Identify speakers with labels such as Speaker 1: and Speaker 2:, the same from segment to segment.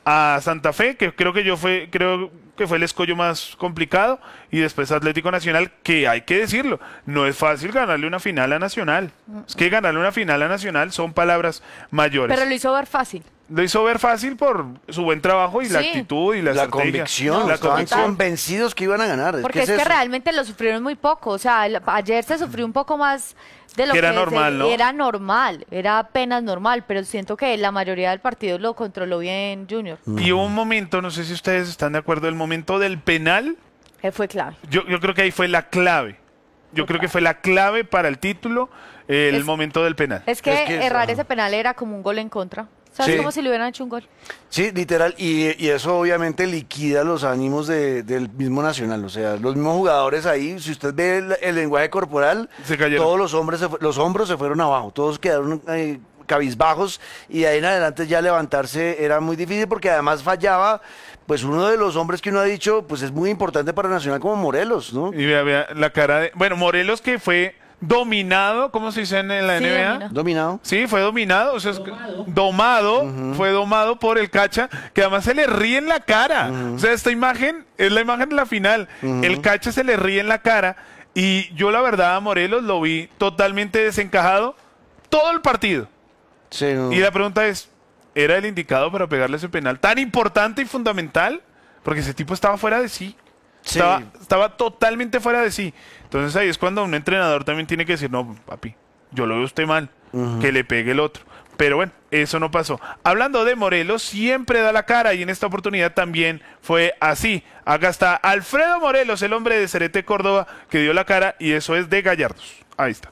Speaker 1: a Santa Fe, que creo que fue el escollo más complicado, y después Atlético Nacional, que hay que decirlo, no es fácil ganarle una final a Nacional. Es que ganarle una final a Nacional son palabras mayores.
Speaker 2: Pero lo hizo ver fácil.
Speaker 1: Lo hizo ver fácil por su buen trabajo y la actitud y la estrategia.
Speaker 3: Convicción.
Speaker 1: La
Speaker 3: Estaban
Speaker 1: convicción.
Speaker 3: convencidos que iban a ganar.
Speaker 2: Porque es que realmente lo sufrieron muy poco. O sea, ayer se sufrió un poco más de lo que
Speaker 1: era normal, ¿no?
Speaker 2: Era normal, era apenas normal, pero siento que la mayoría del partido lo controló bien Junior.
Speaker 1: Y hubo un momento, no sé si ustedes están de acuerdo, el momento del penal.
Speaker 2: Fue clave.
Speaker 1: Yo creo que ahí fue la clave. Yo creo que fue la clave para el título, el momento del penal.
Speaker 2: Es que errar ese penal era como un gol en contra. O sea, es como si le hubieran hecho un gol.
Speaker 3: Sí, literal, y eso obviamente liquida los ánimos del mismo Nacional, o sea, los mismos jugadores ahí, si usted ve el lenguaje corporal, todos los hombros se fueron abajo, todos quedaron cabizbajos, y de ahí en adelante ya levantarse era muy difícil, porque además fallaba, pues uno de los hombres que uno ha dicho, pues es muy importante para Nacional, como Morelos, ¿no?
Speaker 1: Y vea la cara de... Bueno, Morelos, que fue dominado, ¿cómo se dice en la NBA?
Speaker 3: Dominado.
Speaker 1: Sí, fue dominado, o sea, domado, fue domado por el Cacha, que además se le ríe en la cara. O sea, esta imagen es la imagen de la final. El Cacha se le ríe en la cara, y yo la verdad a Morelos lo vi totalmente desencajado todo el partido.
Speaker 3: Sí, no.
Speaker 1: Y la pregunta es, ¿era el indicado para pegarle ese penal tan importante y fundamental? Porque ese tipo estaba fuera de sí.
Speaker 3: Sí.
Speaker 1: Estaba totalmente fuera de sí. Entonces ahí es cuando un entrenador también tiene que decir, no, papi, yo lo veo usted mal, que le pegue el otro. Pero bueno, eso no pasó. Hablando de Morelos, siempre da la cara, y en esta oportunidad también fue así. Acá está Alfredo Morelos, el hombre de Cerete Córdoba, que dio la cara, y eso es de Gallardos. Ahí está.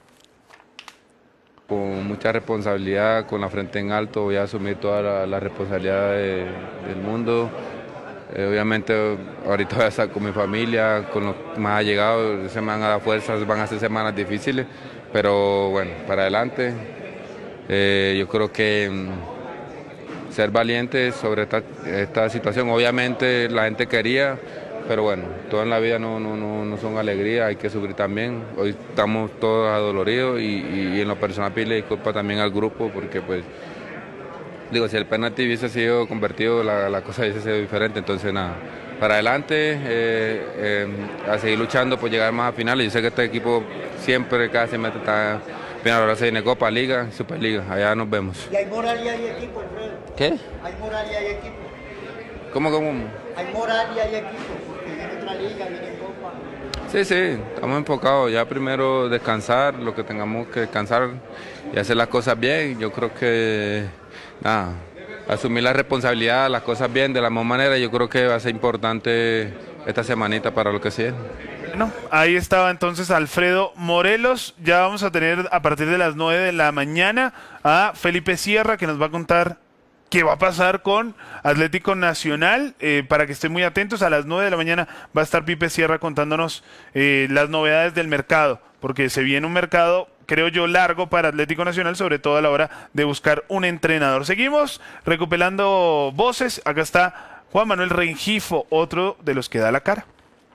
Speaker 4: Con mucha responsabilidad, con la frente en alto, voy a asumir toda la responsabilidad del mundo. Obviamente ahorita voy a estar con mi familia, con los más allegados, se me van a dar fuerzas, van a ser semanas difíciles, pero bueno, para adelante. Yo creo que ser valiente sobre esta situación, obviamente la gente quería, pero bueno, todo en la vida no son alegrías, hay que sufrir también. Hoy estamos todos adoloridos y en lo personal pedirle disculpas también al grupo, porque pues, digo, si el penalti hubiese sido convertido, la cosa hubiese sido diferente. Entonces nada, para adelante, a seguir luchando por llegar más a finales. Yo sé que este equipo siempre, cada semestre está, final, ahora se viene Copa, Liga, Superliga, allá nos vemos.
Speaker 5: ¿Y hay moral y hay equipo, Alfredo?
Speaker 4: ¿Qué?
Speaker 5: ¿Hay moral y hay equipo?
Speaker 4: ¿Cómo?
Speaker 5: Hay moral y hay equipo, porque viene otra liga, viene Copa.
Speaker 4: Sí, estamos enfocados ya primero descansar, lo que tengamos que descansar y hacer las cosas bien. Yo creo que, nada, asumir la responsabilidad, las cosas bien de la misma manera, yo creo que va a ser importante esta semanita para lo que sigue.
Speaker 1: Bueno, ahí estaba entonces Alfredo Morelos. Ya vamos a tener a partir de las 9 de la mañana a Felipe Sierra, que nos va a contar qué va a pasar con Atlético Nacional, para que estén muy atentos. A las 9 de la mañana va a estar Pipe Sierra contándonos las novedades del mercado, porque se viene un mercado, creo yo, largo para Atlético Nacional, sobre todo a la hora de buscar un entrenador. Seguimos recopilando voces. Acá está Juan Manuel Rengifo, otro de los que da la cara.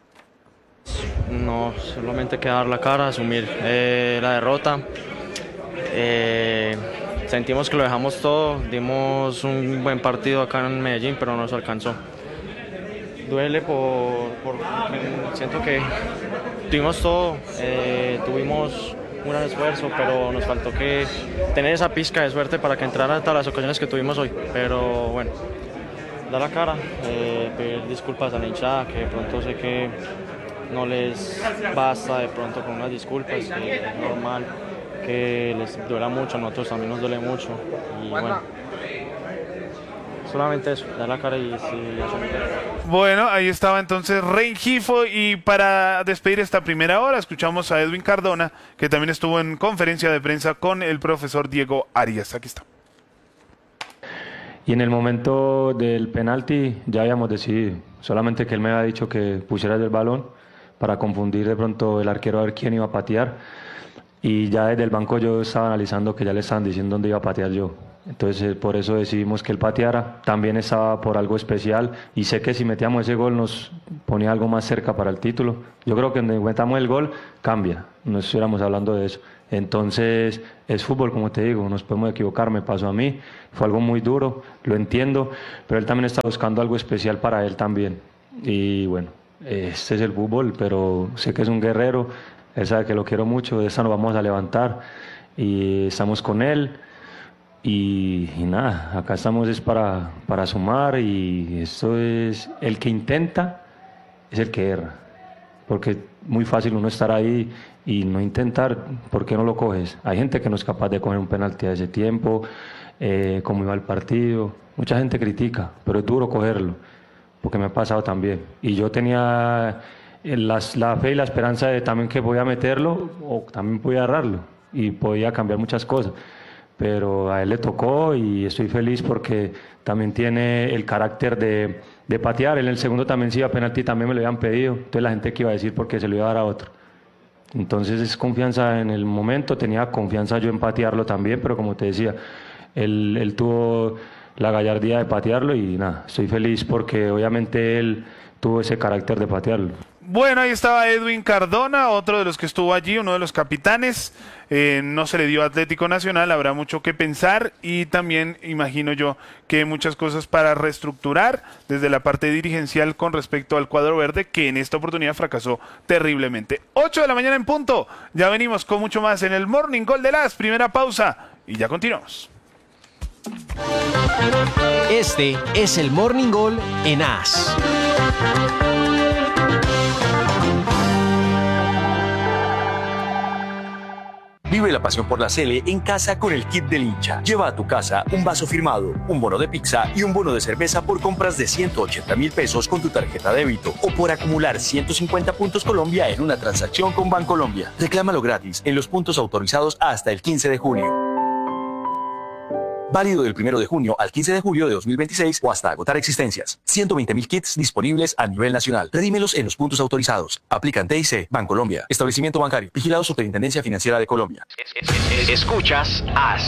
Speaker 6: No, solamente que dar la cara, asumir la derrota. Sentimos que lo dejamos todo, dimos un buen partido acá en Medellín, pero no nos alcanzó. Duele siento que tuvimos todo, tuvimos un gran esfuerzo, pero nos faltó que tener esa pizca de suerte para que entrara hasta las ocasiones que tuvimos hoy. Pero bueno, dar la cara, pedir disculpas a la hinchada, que de pronto sé que no les basta de pronto con unas disculpas, es normal que les duela mucho, a nosotros también nos duele mucho, y bueno, solamente eso, dar la cara y sí,
Speaker 1: Bueno, ahí estaba entonces Rengifo, y para despedir esta primera hora escuchamos a Edwin Cardona, que también estuvo en conferencia de prensa con el profesor Diego Arias. Aquí está.
Speaker 7: Y en el momento del penalti ya habíamos decidido, solamente que él me había dicho que pusiera el balón para confundir de pronto el arquero a ver quién iba a patear, y ya desde el banco yo estaba analizando que ya le estaban diciendo dónde iba a patear yo. Entonces por eso decidimos que él pateara. También estaba por algo especial y sé que si metíamos ese gol nos ponía algo más cerca para el título. Yo creo que cuando metamos el gol cambia, no estuviéramos hablando de eso. Entonces es fútbol, como te digo, nos podemos equivocar, me pasó a mí, fue algo muy duro, lo entiendo, pero él también está buscando algo especial para él también. Y bueno, este es el fútbol, pero sé que es un guerrero, él sabe que lo quiero mucho, de esta nos vamos a levantar y estamos con él. Y nada, acá estamos es para sumar y esto es, el que intenta es el que erra, porque es muy fácil uno estar ahí y no intentar, ¿por qué no lo coges? Hay gente que no es capaz de coger un penalti a ese tiempo, cómo iba el partido, mucha gente critica, pero es duro cogerlo, porque me ha pasado también, y yo tenía la fe y la esperanza de también que podía meterlo o también podía errarlo y podía cambiar muchas cosas. Pero a él le tocó y estoy feliz porque también tiene el carácter de patear. En el segundo también sí iba a penalti, también me lo habían pedido. Entonces la gente que iba a decir porque se lo iba a dar a otro. Entonces es confianza en el momento, tenía confianza yo en patearlo también, pero como te decía, él tuvo la gallardía de patearlo y nada, estoy feliz porque obviamente él tuvo ese carácter de patearlo.
Speaker 1: Bueno, ahí estaba Edwin Cardona, otro de los que estuvo allí, uno de los capitanes. No se le dio Atlético Nacional, habrá mucho que pensar y también imagino yo que muchas cosas para reestructurar desde la parte dirigencial con respecto al cuadro verde, que en esta oportunidad fracasó terriblemente. 8 de la mañana en punto, ya venimos con mucho más en el Morning Call de las, primera pausa y ya continuamos.
Speaker 8: Este es el Morning Call en AS.
Speaker 9: Vive la pasión por la Sele en casa con el kit del hincha. Lleva a tu casa un vaso firmado, un bono de pizza y un bono de cerveza por compras de 180,000 pesos con tu tarjeta débito o por acumular 150 puntos Colombia en una transacción con Bancolombia. Reclámalo gratis en los puntos autorizados hasta el 15 de junio. Válido del 1 de junio al 15 de julio de 2026 o hasta agotar existencias. 120,000 kits disponibles a nivel nacional. Redímelos en los puntos autorizados. Aplican TIC, Bancolombia. Establecimiento bancario. Vigilado Superintendencia Financiera de Colombia.
Speaker 8: Escuchas AS.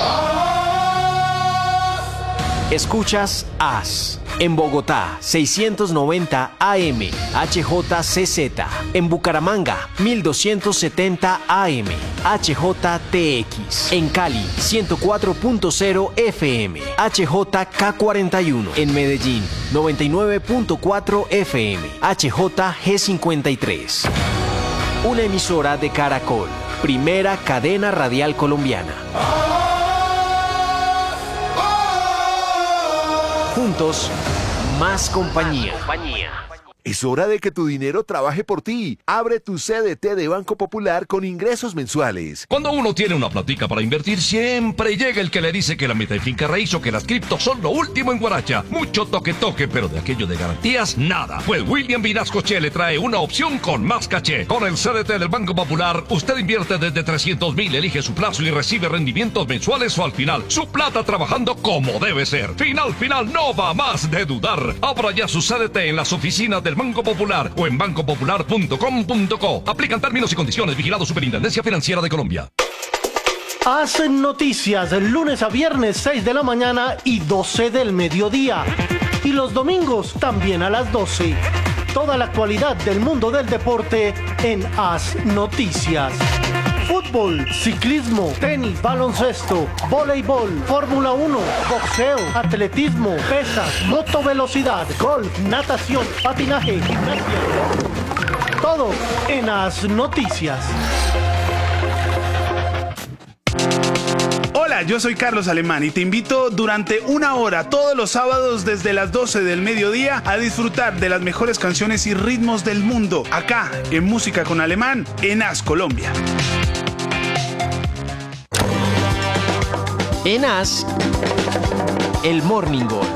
Speaker 8: Escuchas AS. En Bogotá, 690 AM, HJCZ. En Bucaramanga, 1270 AM, HJTX. En Cali, 104.0 FM, HJK41. En Medellín, 99.4 FM, HJG53. Una emisora de Caracol, primera cadena radial colombiana. Juntos, más compañía.
Speaker 10: Es hora de que tu dinero trabaje por ti. Abre tu CDT de Banco Popular con ingresos mensuales.
Speaker 11: Cuando uno tiene una platica para invertir, siempre llega el que le dice que la meta de finca raíz o que las criptos son lo último en guaracha. Mucho toque, pero de aquello de garantías, nada. Pues William Vinasco Che le trae una opción con más caché. Con el CDT del Banco Popular, usted invierte desde 300,000, elige su plazo y recibe rendimientos mensuales o al final. Su plata trabajando como debe ser. Final, no va más de dudar. Abra ya su CDT en las oficinas del Banco Popular o en bancopopular.com.co. Aplican términos y condiciones. Vigilado Superintendencia Financiera de Colombia.
Speaker 12: Hacen noticias lunes a viernes 6 de la mañana y 12 del mediodía. Y los domingos también a las 12. Toda la actualidad del mundo del deporte en AS Noticias. Fútbol, ciclismo, tenis, baloncesto, voleibol, Fórmula 1, boxeo, atletismo, pesas, motovelocidad, golf, natación, patinaje, gimnasia. Todo en AS Noticias.
Speaker 1: Hola, yo soy Carlos Alemán y te invito durante una hora todos los sábados desde las 12 del mediodía a disfrutar de las mejores canciones y ritmos del mundo, acá en Música con Alemán, en AS Colombia.
Speaker 8: En AS, el Morning Call.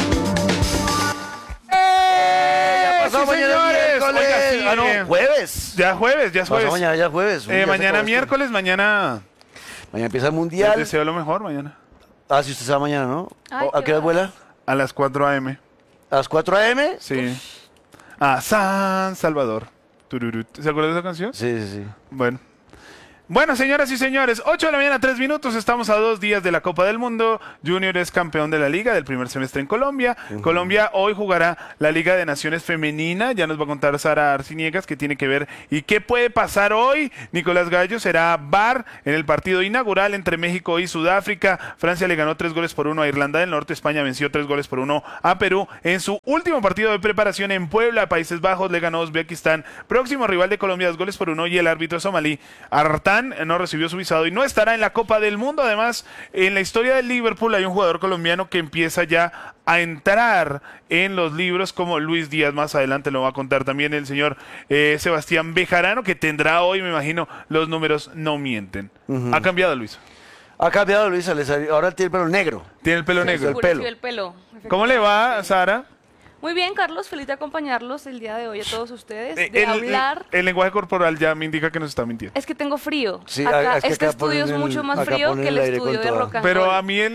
Speaker 3: Ya pasó mañana miércoles.
Speaker 1: Oiga, sí,
Speaker 3: No, jueves.
Speaker 1: Ya es jueves.
Speaker 3: Pasó mañana, ya jueves. Uy, ya se
Speaker 1: Mañana
Speaker 3: acabó
Speaker 1: miércoles,
Speaker 3: esto.
Speaker 1: mañana
Speaker 3: empieza el
Speaker 1: les
Speaker 3: mundial.
Speaker 1: deseo lo mejor mañana.
Speaker 3: Ah, si usted se va mañana, ¿no?
Speaker 2: Ay,
Speaker 3: ¿A qué hora vuela?
Speaker 1: A las 4 a.m.
Speaker 3: ¿A las 4 a.m.?
Speaker 1: Sí. A San Salvador. Tururut. ¿Se acuerdan de esa canción?
Speaker 3: Sí.
Speaker 1: Bueno. Bueno, señoras y señores, 8 de la mañana, 3 minutos. Estamos a 2 días de la Copa del Mundo. Junior es campeón de la Liga del primer semestre en Colombia. Colombia hoy jugará la Liga de Naciones Femenina. Ya nos va a contar Sara Arciniegas qué tiene que ver y qué puede pasar hoy. Nicolás Gallo será VAR en el partido inaugural entre México y Sudáfrica. Francia le ganó 3-1 a Irlanda del Norte. España venció 3-1 a Perú. En su último partido de preparación en Puebla, Países Bajos le ganó a Uzbekistán. Próximo rival de Colombia, 2-1. Y el árbitro somalí Artan no recibió su visado y no estará en la Copa del Mundo. Además, en la historia del Liverpool hay un jugador colombiano que empieza ya a entrar en los libros como Luis Díaz. Más adelante lo va a contar también el señor Sebastián Bejarano, que tendrá hoy, me imagino, los números no mienten. ¿Ha cambiado, Luis?
Speaker 3: Ha cambiado, Luis. Ahora tiene el pelo negro.
Speaker 1: Tiene el pelo negro.
Speaker 13: El pelo.
Speaker 1: ¿Cómo le va, Sara?
Speaker 13: Muy bien, Carlos, feliz de acompañarlos el día de hoy a todos ustedes, de hablar.
Speaker 1: El lenguaje corporal ya me indica que nos está mintiendo.
Speaker 13: Es que tengo frío.
Speaker 3: Sí,
Speaker 13: acá,
Speaker 3: es que
Speaker 13: este
Speaker 3: acá
Speaker 13: estudio es mucho más frío que el
Speaker 3: aire
Speaker 13: estudio
Speaker 3: con
Speaker 13: de
Speaker 3: toda.
Speaker 13: Rock and
Speaker 1: Pero
Speaker 13: Roll.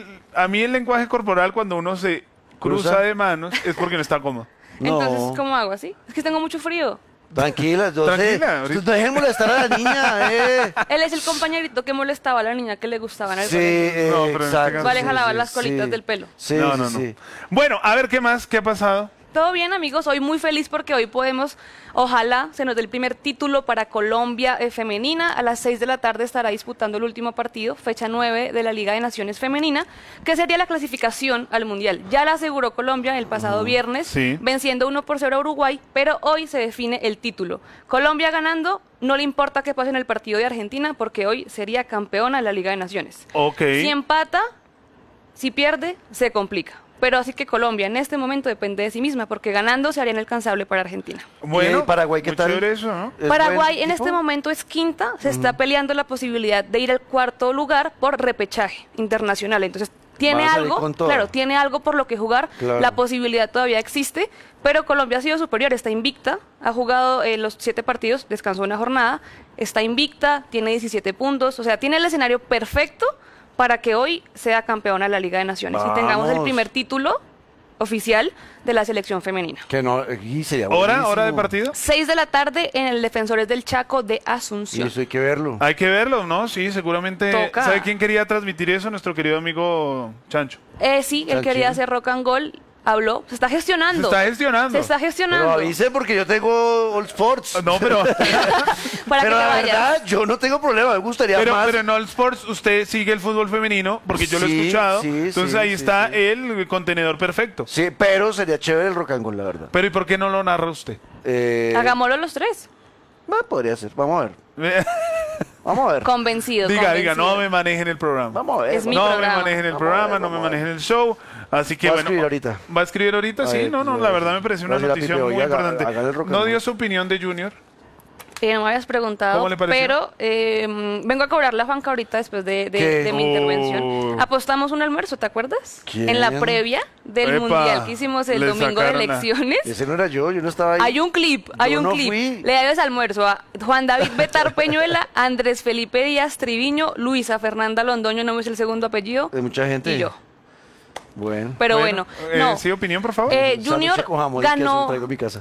Speaker 1: a mí el lenguaje corporal cuando uno se cruza de manos es porque no está cómodo.
Speaker 13: Entonces, ¿cómo hago así? Es que tengo mucho frío.
Speaker 3: Tranquila, yo
Speaker 1: Tranquila,
Speaker 3: sé. Dejen molestar a la niña,
Speaker 13: Él es el compañerito que molestaba a la niña que le gustaban al
Speaker 3: Sí,
Speaker 1: No, pero en este
Speaker 3: exacto.
Speaker 1: caso-
Speaker 13: Vale,
Speaker 3: sí,
Speaker 13: jalaba
Speaker 3: sí,
Speaker 13: las colitas
Speaker 3: sí.
Speaker 13: del pelo.
Speaker 3: Sí,
Speaker 1: No.
Speaker 3: sí.
Speaker 1: Bueno, a ver qué más, qué ha pasado.
Speaker 13: Todo bien, amigos. Hoy muy feliz porque hoy podemos, ojalá, se nos dé el primer título para Colombia femenina. A las 6 de la tarde estará disputando el último partido, fecha 9 de la Liga de Naciones Femenina, que sería la clasificación al Mundial. Ya la aseguró Colombia el pasado viernes,
Speaker 1: Sí.
Speaker 13: venciendo 1-0 a Uruguay, pero hoy se define el título. Colombia ganando, no le importa qué pase en el partido de Argentina, porque hoy sería campeona de la Liga de Naciones.
Speaker 1: Ok.
Speaker 13: Si empata, si pierde, se complica. Pero así que Colombia en este momento depende de sí misma, porque ganando se haría inalcanzable para Argentina.
Speaker 1: Bueno,
Speaker 3: ¿Y Paraguay qué
Speaker 1: muy
Speaker 3: tal?
Speaker 1: chévere eso, ¿no?
Speaker 3: ¿Es
Speaker 13: Paraguay
Speaker 3: buen
Speaker 13: en este
Speaker 3: equipo?
Speaker 13: momento es quinta, se está peleando la posibilidad de ir al cuarto lugar por repechaje internacional. Entonces tiene
Speaker 3: Va a salir
Speaker 13: algo,
Speaker 3: con toda.
Speaker 13: claro, tiene algo por lo que jugar.
Speaker 3: Claro.
Speaker 13: La posibilidad todavía existe, pero Colombia ha sido superior, está invicta, ha jugado los 7 partidos, descansó una jornada, está invicta, tiene 17 puntos, o sea, tiene el escenario perfecto para que hoy sea campeona de la Liga de Naciones y tengamos el
Speaker 3: Vamos.
Speaker 13: primer título oficial de la selección femenina.
Speaker 3: Que no, y sería
Speaker 1: ¿Hora de
Speaker 3: buenísimo.
Speaker 1: partido?
Speaker 13: 6 de la tarde en el Defensores del Chaco de
Speaker 3: Y
Speaker 13: Asunción.
Speaker 3: eso hay que verlo.
Speaker 1: Hay que verlo, ¿no? Sí, seguramente.
Speaker 13: Toca.
Speaker 1: ¿Sabe quién quería transmitir eso? Nuestro querido amigo Chancho.
Speaker 13: Sí, él
Speaker 3: Chanchín.
Speaker 13: quería hacer rock and roll, habló, se está gestionando.
Speaker 1: Se está gestionando.
Speaker 13: Se está
Speaker 3: Pero
Speaker 13: gestionando.
Speaker 3: avise porque yo tengo All Sports.
Speaker 1: No, pero
Speaker 13: Para
Speaker 3: Pero
Speaker 13: que te
Speaker 3: la
Speaker 13: vayas.
Speaker 3: verdad, yo no tengo problema. Me gustaría más.
Speaker 1: pero en All Sports usted sigue el fútbol femenino, porque yo lo he
Speaker 3: Sí,
Speaker 1: escuchado.
Speaker 3: sí,
Speaker 1: Entonces
Speaker 3: sí,
Speaker 1: ahí
Speaker 3: sí,
Speaker 1: está
Speaker 3: sí.
Speaker 1: el contenedor perfecto.
Speaker 3: Sí, pero sería chévere el rock and roll, la verdad.
Speaker 1: Pero ¿y por qué no lo narra usted?
Speaker 13: Hagámoslo los tres.
Speaker 3: Podría ser. Vamos a ver. Vamos a ver.
Speaker 13: Convencido.
Speaker 1: Diga,
Speaker 13: convencido.
Speaker 1: no me manejen el programa.
Speaker 3: Vamos a ver.
Speaker 13: Es mi
Speaker 1: No me
Speaker 13: programa.
Speaker 1: manejen el
Speaker 3: Vamos a
Speaker 1: programa,
Speaker 3: ver,
Speaker 1: no me
Speaker 3: vamos a ver.
Speaker 1: manejen el show. Así que
Speaker 3: Va a
Speaker 1: bueno.
Speaker 3: escribir ahorita.
Speaker 1: ¿Va a escribir ahorita?
Speaker 3: A
Speaker 1: Sí,
Speaker 3: ver,
Speaker 1: no,
Speaker 3: sí,
Speaker 1: la verdad me pareció una
Speaker 3: voy a decir a
Speaker 1: noticia
Speaker 3: Pipe,
Speaker 1: muy
Speaker 3: oiga,
Speaker 1: importante.
Speaker 3: haga el rock and
Speaker 1: No
Speaker 3: roll.
Speaker 1: dio su opinión de Junior.
Speaker 13: No me habías preguntado,
Speaker 1: ¿Cómo le pareció?
Speaker 13: pero vengo a cobrarle a Juanca ahorita después de
Speaker 3: ¿Qué?
Speaker 13: mi intervención. Apostamos un almuerzo, ¿te acuerdas?
Speaker 3: ¿Quién?
Speaker 13: En la previa del
Speaker 1: Epa,
Speaker 13: mundial que hicimos el
Speaker 1: le
Speaker 13: domingo de
Speaker 1: sacaron
Speaker 13: elecciones.
Speaker 3: Ese no era yo no estaba ahí.
Speaker 13: Hay un clip, hay
Speaker 3: Yo
Speaker 13: un
Speaker 3: no
Speaker 13: clip.
Speaker 3: fui.
Speaker 13: Le debes almuerzo a Juan David Betar Peñuela, Andrés Felipe Díaz Triviño, Luisa Fernanda Londoño, no me es el segundo apellido,
Speaker 3: De mucha gente.
Speaker 13: y yo.
Speaker 3: Bueno.
Speaker 13: Pero bueno, no.
Speaker 1: Sí, opinión, por favor.
Speaker 13: Junior
Speaker 3: Sándwich con jamón y queso
Speaker 13: ganó.
Speaker 3: lo traigo a mi casa.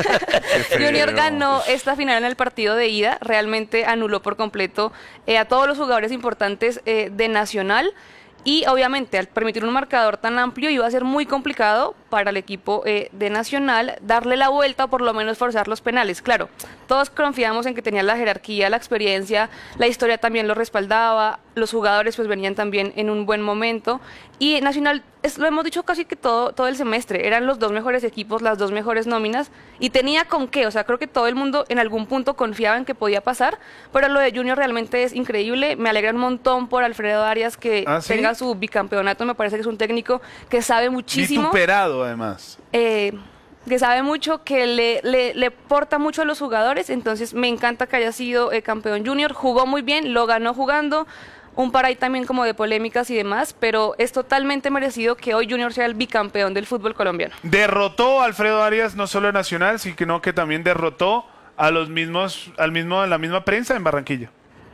Speaker 13: Junior ganó esta final en el partido de ida, realmente anuló por completo a todos los jugadores importantes de Nacional y obviamente al permitir un marcador tan amplio iba a ser muy complicado para el equipo de Nacional darle la vuelta o por lo menos forzar los penales. Claro, todos confiamos en que tenía la jerarquía, la experiencia, la historia también lo respaldaba, los jugadores pues venían también en un buen momento y Nacional, lo hemos dicho casi que todo el semestre, eran los dos mejores equipos, las dos mejores nóminas y tenía con qué, o sea, creo que todo el mundo en algún punto confiaba en que podía pasar, pero lo de Junior realmente es increíble, me alegra un montón por Alfredo Arias que
Speaker 1: ¿Ah, sí?
Speaker 13: tenga su bicampeonato, me parece que es un técnico que sabe muchísimo.
Speaker 1: Vituperado, además.
Speaker 13: Que sabe mucho, que le aporta mucho a los jugadores, entonces me encanta que haya sido campeón Junior, jugó muy bien, lo ganó jugando, un par ahí también como de polémicas y demás, pero es totalmente merecido que hoy Junior sea el bicampeón del fútbol colombiano.
Speaker 1: Derrotó a Alfredo Arias no solo a Nacional, sino que también derrotó a la misma prensa en Barranquilla.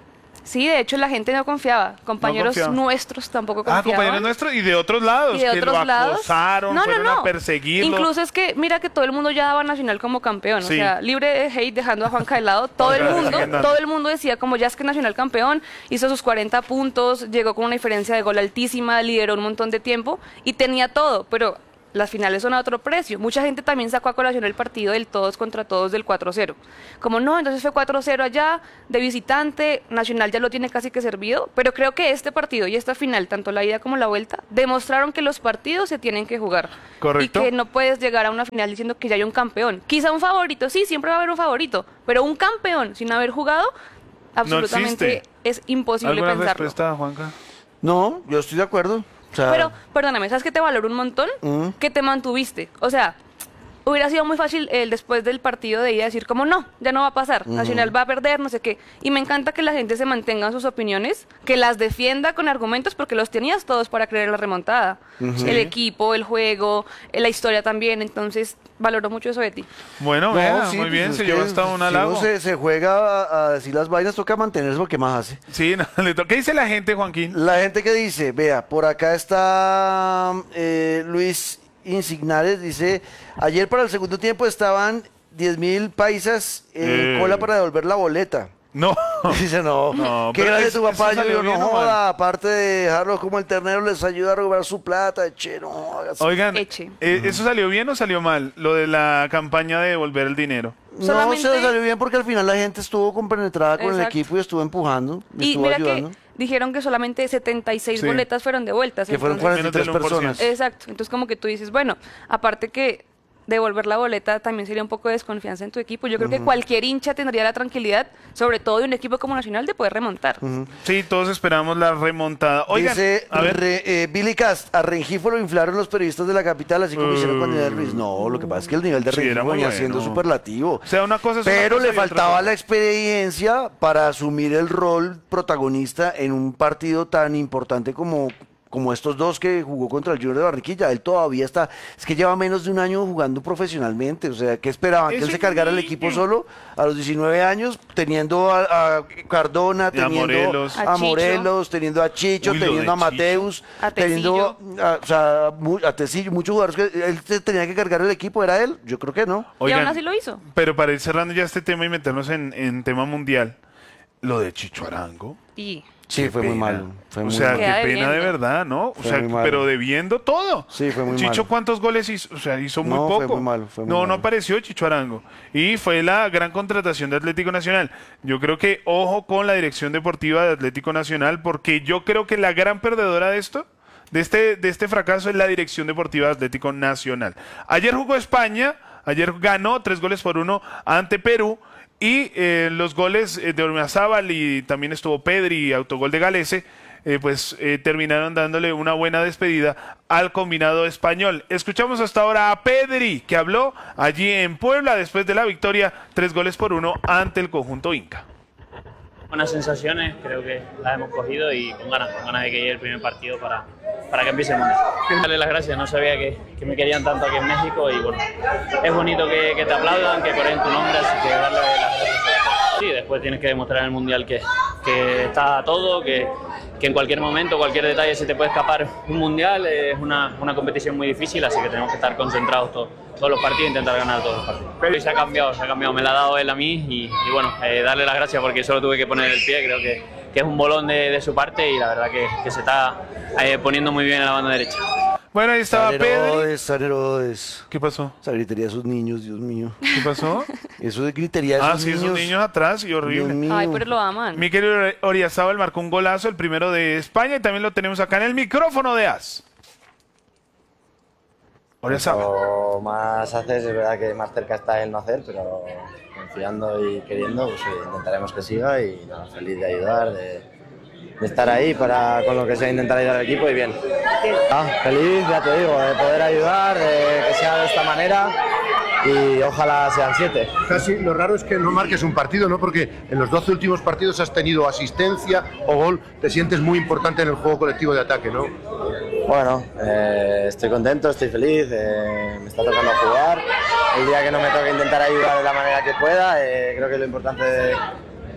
Speaker 13: Sí, de hecho la gente no confiaba. Compañeros nuestros tampoco confiaban.
Speaker 1: Compañeros nuestros y de otros lados.
Speaker 13: Y de
Speaker 1: que
Speaker 13: otros
Speaker 1: lo
Speaker 13: lados.
Speaker 1: acosaron, fueron a perseguirlo.
Speaker 13: Incluso es que, mira que todo el mundo ya daba a Nacional como campeón.
Speaker 1: Sí.
Speaker 13: O sea, libre de hate, dejando a Juanca de lado. Todo el mundo decía como ya es que Nacional campeón, hizo sus 40 puntos, llegó con una diferencia de gol altísima, lideró un montón de tiempo y tenía todo, pero las finales son a otro precio. Mucha gente también sacó a colación el partido del todos contra todos del 4-0. Como no, entonces fue 4-0 allá, de visitante, Nacional ya lo tiene casi que servido, pero creo que este partido y esta final, tanto la ida como la vuelta, demostraron que los partidos se tienen que jugar.
Speaker 1: Correcto.
Speaker 13: Y que no puedes llegar a una final diciendo que ya hay un campeón. Quizá un favorito, sí, siempre va a haber un favorito, pero un campeón sin haber jugado, absolutamente es imposible
Speaker 1: ¿Alguna
Speaker 13: pensarlo.
Speaker 1: respuesta, Juanca?
Speaker 3: No, yo estoy de acuerdo. O sea,
Speaker 13: Pero, perdóname, ¿sabes qué te valoro un montón? Que te mantuviste. O sea, hubiera sido muy fácil después del partido de ida decir como no, ya no va a pasar, Nacional va a perder, no sé qué. Y me encanta que la gente se mantenga en sus opiniones, que las defienda con argumentos porque los tenías todos para creer en la remontada. El equipo, el juego, la historia también, entonces valoro mucho eso de ti.
Speaker 1: Bueno,
Speaker 3: sí,
Speaker 1: muy bien,
Speaker 3: pues
Speaker 1: se
Speaker 3: es
Speaker 1: llevó
Speaker 3: que
Speaker 1: hasta un
Speaker 3: si
Speaker 1: halago.
Speaker 3: uno se juega a decir las vainas, toca mantenerse lo que más hace.
Speaker 1: Sí, ¿qué dice la gente, Joaquín?
Speaker 3: La gente que dice, vea, por acá está Luis Insignares, dice, ayer para el segundo tiempo estaban 10.000 paisas en cola para devolver la boleta.
Speaker 1: No.
Speaker 3: Dice, no, qué
Speaker 1: pero
Speaker 3: gracias tu papá.
Speaker 1: eso
Speaker 3: Yo digo,
Speaker 1: salió
Speaker 3: no
Speaker 1: bien, ¿o mal?
Speaker 3: joda, aparte de dejarlo como el ternero, les ayuda a robar su plata, che, no hagas.
Speaker 1: Oigan, ¿eso salió bien o salió mal? Lo de la campaña de devolver el dinero.
Speaker 3: No, se le salió bien porque al final la gente estuvo compenetrada con el equipo y estuvo empujando,
Speaker 13: Y
Speaker 3: estuvo
Speaker 13: mira
Speaker 3: ayudando.
Speaker 13: que dijeron que solamente 76 boletas fueron devueltas.
Speaker 3: Que fueron
Speaker 13: entonces-
Speaker 3: 43 personas.
Speaker 13: Exacto. Entonces como que tú dices, bueno, aparte que devolver la boleta también sería un poco de desconfianza en tu equipo. Yo creo que cualquier hincha tendría la tranquilidad, sobre todo de un equipo como Nacional, de poder remontar.
Speaker 1: Sí, todos esperamos la remontada. Oigan,
Speaker 3: Dice
Speaker 1: a ver.
Speaker 3: Billy Cast, a Rengifo lo inflaron los periodistas de la capital, así como hicieron con Nivel Ruiz. No, lo que pasa es que el nivel de
Speaker 1: Sí, era
Speaker 3: Rengifo
Speaker 1: muy
Speaker 3: venía siendo
Speaker 1: bueno.
Speaker 3: superlativo.
Speaker 1: O sea, una cosa es una
Speaker 3: Pero
Speaker 1: cosa
Speaker 3: le
Speaker 1: y otra
Speaker 3: faltaba
Speaker 1: cosa.
Speaker 3: la experiencia para asumir el rol protagonista en un partido tan importante como estos dos que jugó contra el Junior de Barranquilla. Él todavía está, es que lleva menos de un año jugando profesionalmente, o sea, ¿qué esperaban? ¿Que él se cargara el equipo solo a los 19 años, teniendo a Cardona,
Speaker 1: Y a
Speaker 3: teniendo
Speaker 1: Morelos.
Speaker 3: a
Speaker 13: A
Speaker 3: Morelos, teniendo a Chicho,
Speaker 1: Uy, lo
Speaker 3: teniendo
Speaker 1: de
Speaker 3: a Mateus,
Speaker 13: A
Speaker 3: teniendo a Tecillo, muchos jugadores que él tenía que cargar el equipo, ¿era él? Yo creo que no.
Speaker 13: Y
Speaker 1: Oigan,
Speaker 13: aún así lo hizo.
Speaker 1: pero para ir cerrando ya este tema y meternos en tema mundial, lo de Chicho Arango.
Speaker 13: Y
Speaker 3: Sí, fue muy
Speaker 1: pena.
Speaker 3: malo. Fue
Speaker 1: O
Speaker 3: muy
Speaker 1: sea,
Speaker 3: malo.
Speaker 1: qué
Speaker 13: Queda
Speaker 1: pena de
Speaker 13: debiendo.
Speaker 1: verdad, ¿no? O
Speaker 3: Fue
Speaker 1: sea,
Speaker 3: muy malo.
Speaker 1: pero debiendo todo.
Speaker 3: Sí, fue muy
Speaker 1: Chicho,
Speaker 3: malo.
Speaker 1: ¿cuántos goles hizo? O sea, hizo muy
Speaker 3: No,
Speaker 1: poco.
Speaker 3: fue muy malo, fue muy
Speaker 1: no
Speaker 3: malo.
Speaker 1: apareció Chicho Arango. Y fue la gran contratación de Atlético Nacional. Yo creo que ojo con la dirección deportiva de Atlético Nacional, porque yo creo que la gran perdedora de esto, de este fracaso, es la dirección deportiva de Atlético Nacional. Ayer jugó España, ayer ganó 3-1 ante Perú. Y los goles de Ormazábal y también estuvo Pedri, autogol de Galese, terminaron dándole una buena despedida al combinado español. Escuchamos hasta ahora a Pedri, que habló allí en Puebla después de la victoria 3-1 ante el conjunto Inca.
Speaker 14: Buenas sensaciones, creo que las hemos cogido y con ganas de que llegue el primer partido para que empiece el mundial. Darle las gracias, no sabía que me querían tanto aquí en México y bueno, es bonito que te aplaudan, que coreen tu nombre, así que darle las gracias. Sí, después tienes que demostrar en el mundial que está a todo, que en cualquier momento, cualquier detalle se te puede escapar un mundial, es una competición muy difícil, así que tenemos que estar concentrados todos los partidos e intentar ganar todos los partidos. Pero se ha cambiado, me la ha dado él a mí y bueno, darle las gracias porque solo tuve que poner el pie, creo que es un bolón de su parte y la verdad que se está poniendo muy bien en la banda derecha.
Speaker 1: Bueno, ahí estaba Pedri.
Speaker 3: San Herodes.
Speaker 1: ¿Qué pasó?
Speaker 3: Esa gritería de esos niños, Dios mío.
Speaker 1: ¿Qué pasó?
Speaker 3: Eso de gritería de esos
Speaker 1: Sí,
Speaker 3: niños.
Speaker 1: esos niños atrás y horrible.
Speaker 3: Dios mío.
Speaker 13: Ay, pero lo aman.
Speaker 1: Mikel Oriazábal marcó un golazo, el primero de España, y también lo tenemos acá en el micrófono de AS. Oriazábal.
Speaker 15: Cuanto más haces, es verdad que más cerca está el no hacer, pero confiando y queriendo, pues intentaremos que siga y nada, feliz de ayudar, de estar ahí con lo que sea intentar ayudar al equipo y bien. Feliz, ya te digo, de poder ayudar, de que sea de esta manera y ojalá sean 7.
Speaker 16: Casi lo raro es que no marques un partido, ¿no? Porque en los 12 últimos partidos has tenido asistencia o gol, te sientes muy importante en el juego colectivo de ataque, ¿no?
Speaker 15: Bueno, estoy contento, estoy feliz, me está tocando jugar. El día que no me toque intentar ayudar de la manera que pueda, creo que lo importante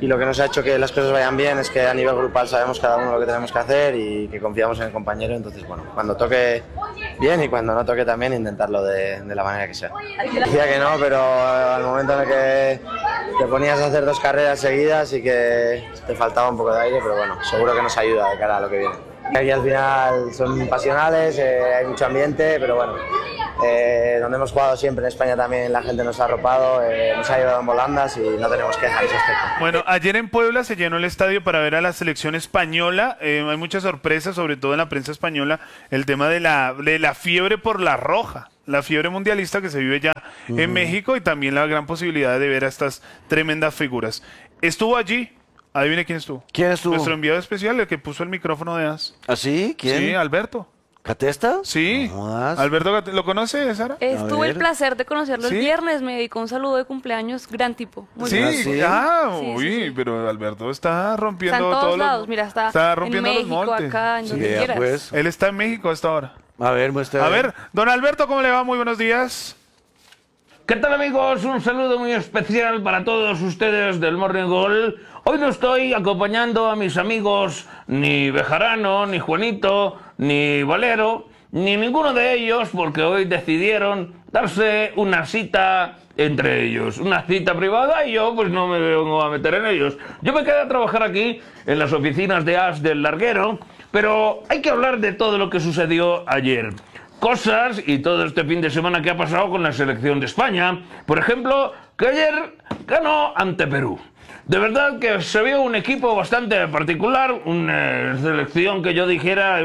Speaker 15: y lo que nos ha hecho que las cosas vayan bien es que a nivel grupal sabemos cada uno lo que tenemos que hacer y que confiamos en el compañero. Entonces, bueno, cuando toque bien y cuando no toque también intentarlo de la manera que sea. Decía que no, pero al momento en el que te ponías a hacer 2 carreras seguidas y que te faltaba un poco de aire, pero bueno, seguro que nos ayuda de cara a lo que viene. Aquí al final son pasionales, hay mucho ambiente, pero bueno, donde hemos jugado siempre en España también la gente nos ha arropado, nos ha llevado en volandas y no tenemos quejas en ese aspecto.
Speaker 1: Bueno, ayer en Puebla se llenó el estadio para ver a la selección española. Hay muchas sorpresas, sobre todo en la prensa española, el tema de la fiebre por la roja, la fiebre mundialista que se vive ya en México y también la gran posibilidad de ver a estas tremendas figuras. Estuvo allí. Adivine quién estuvo.
Speaker 3: ¿Quién estuvo?
Speaker 1: Nuestro enviado especial, el que puso el micrófono de AS.
Speaker 3: ¿Ah, sí? ¿Quién?
Speaker 1: Sí, Alberto.
Speaker 3: ¿Catesta?
Speaker 1: Sí. Alberto, ¿lo conoce, Sara?
Speaker 13: Tuve el placer de conocerlo el viernes, me dedicó un saludo de cumpleaños, gran tipo. Muy bien.
Speaker 1: Sí, pero Alberto está rompiendo
Speaker 13: está en todos
Speaker 1: todos
Speaker 13: lados, mira, está
Speaker 1: rompiendo
Speaker 13: en México,
Speaker 1: los montes.
Speaker 13: acá, en donde quieras.
Speaker 3: Pues.
Speaker 1: Él está en México hasta ahora.
Speaker 3: A ver, muestra.
Speaker 1: A ver, don Alberto, ¿cómo le va? Muy buenos días.
Speaker 17: ¿Qué tal, amigos? Un saludo muy especial para todos ustedes del Morning Goal. Hoy no estoy acompañando a mis amigos ni Bejarano, ni Juanito, ni Valero, ni ninguno de ellos, porque hoy decidieron darse una cita entre ellos, una cita privada, y yo pues no me vengo a meter en ellos. Yo me quedé a trabajar aquí en las oficinas de AS del Larguero, pero hay que hablar de todo lo que sucedió ayer. Cosas y todo este fin de semana que ha pasado con la selección de España. Por ejemplo, que ayer ganó ante Perú. De verdad que se vio un equipo bastante particular, una selección que yo dijera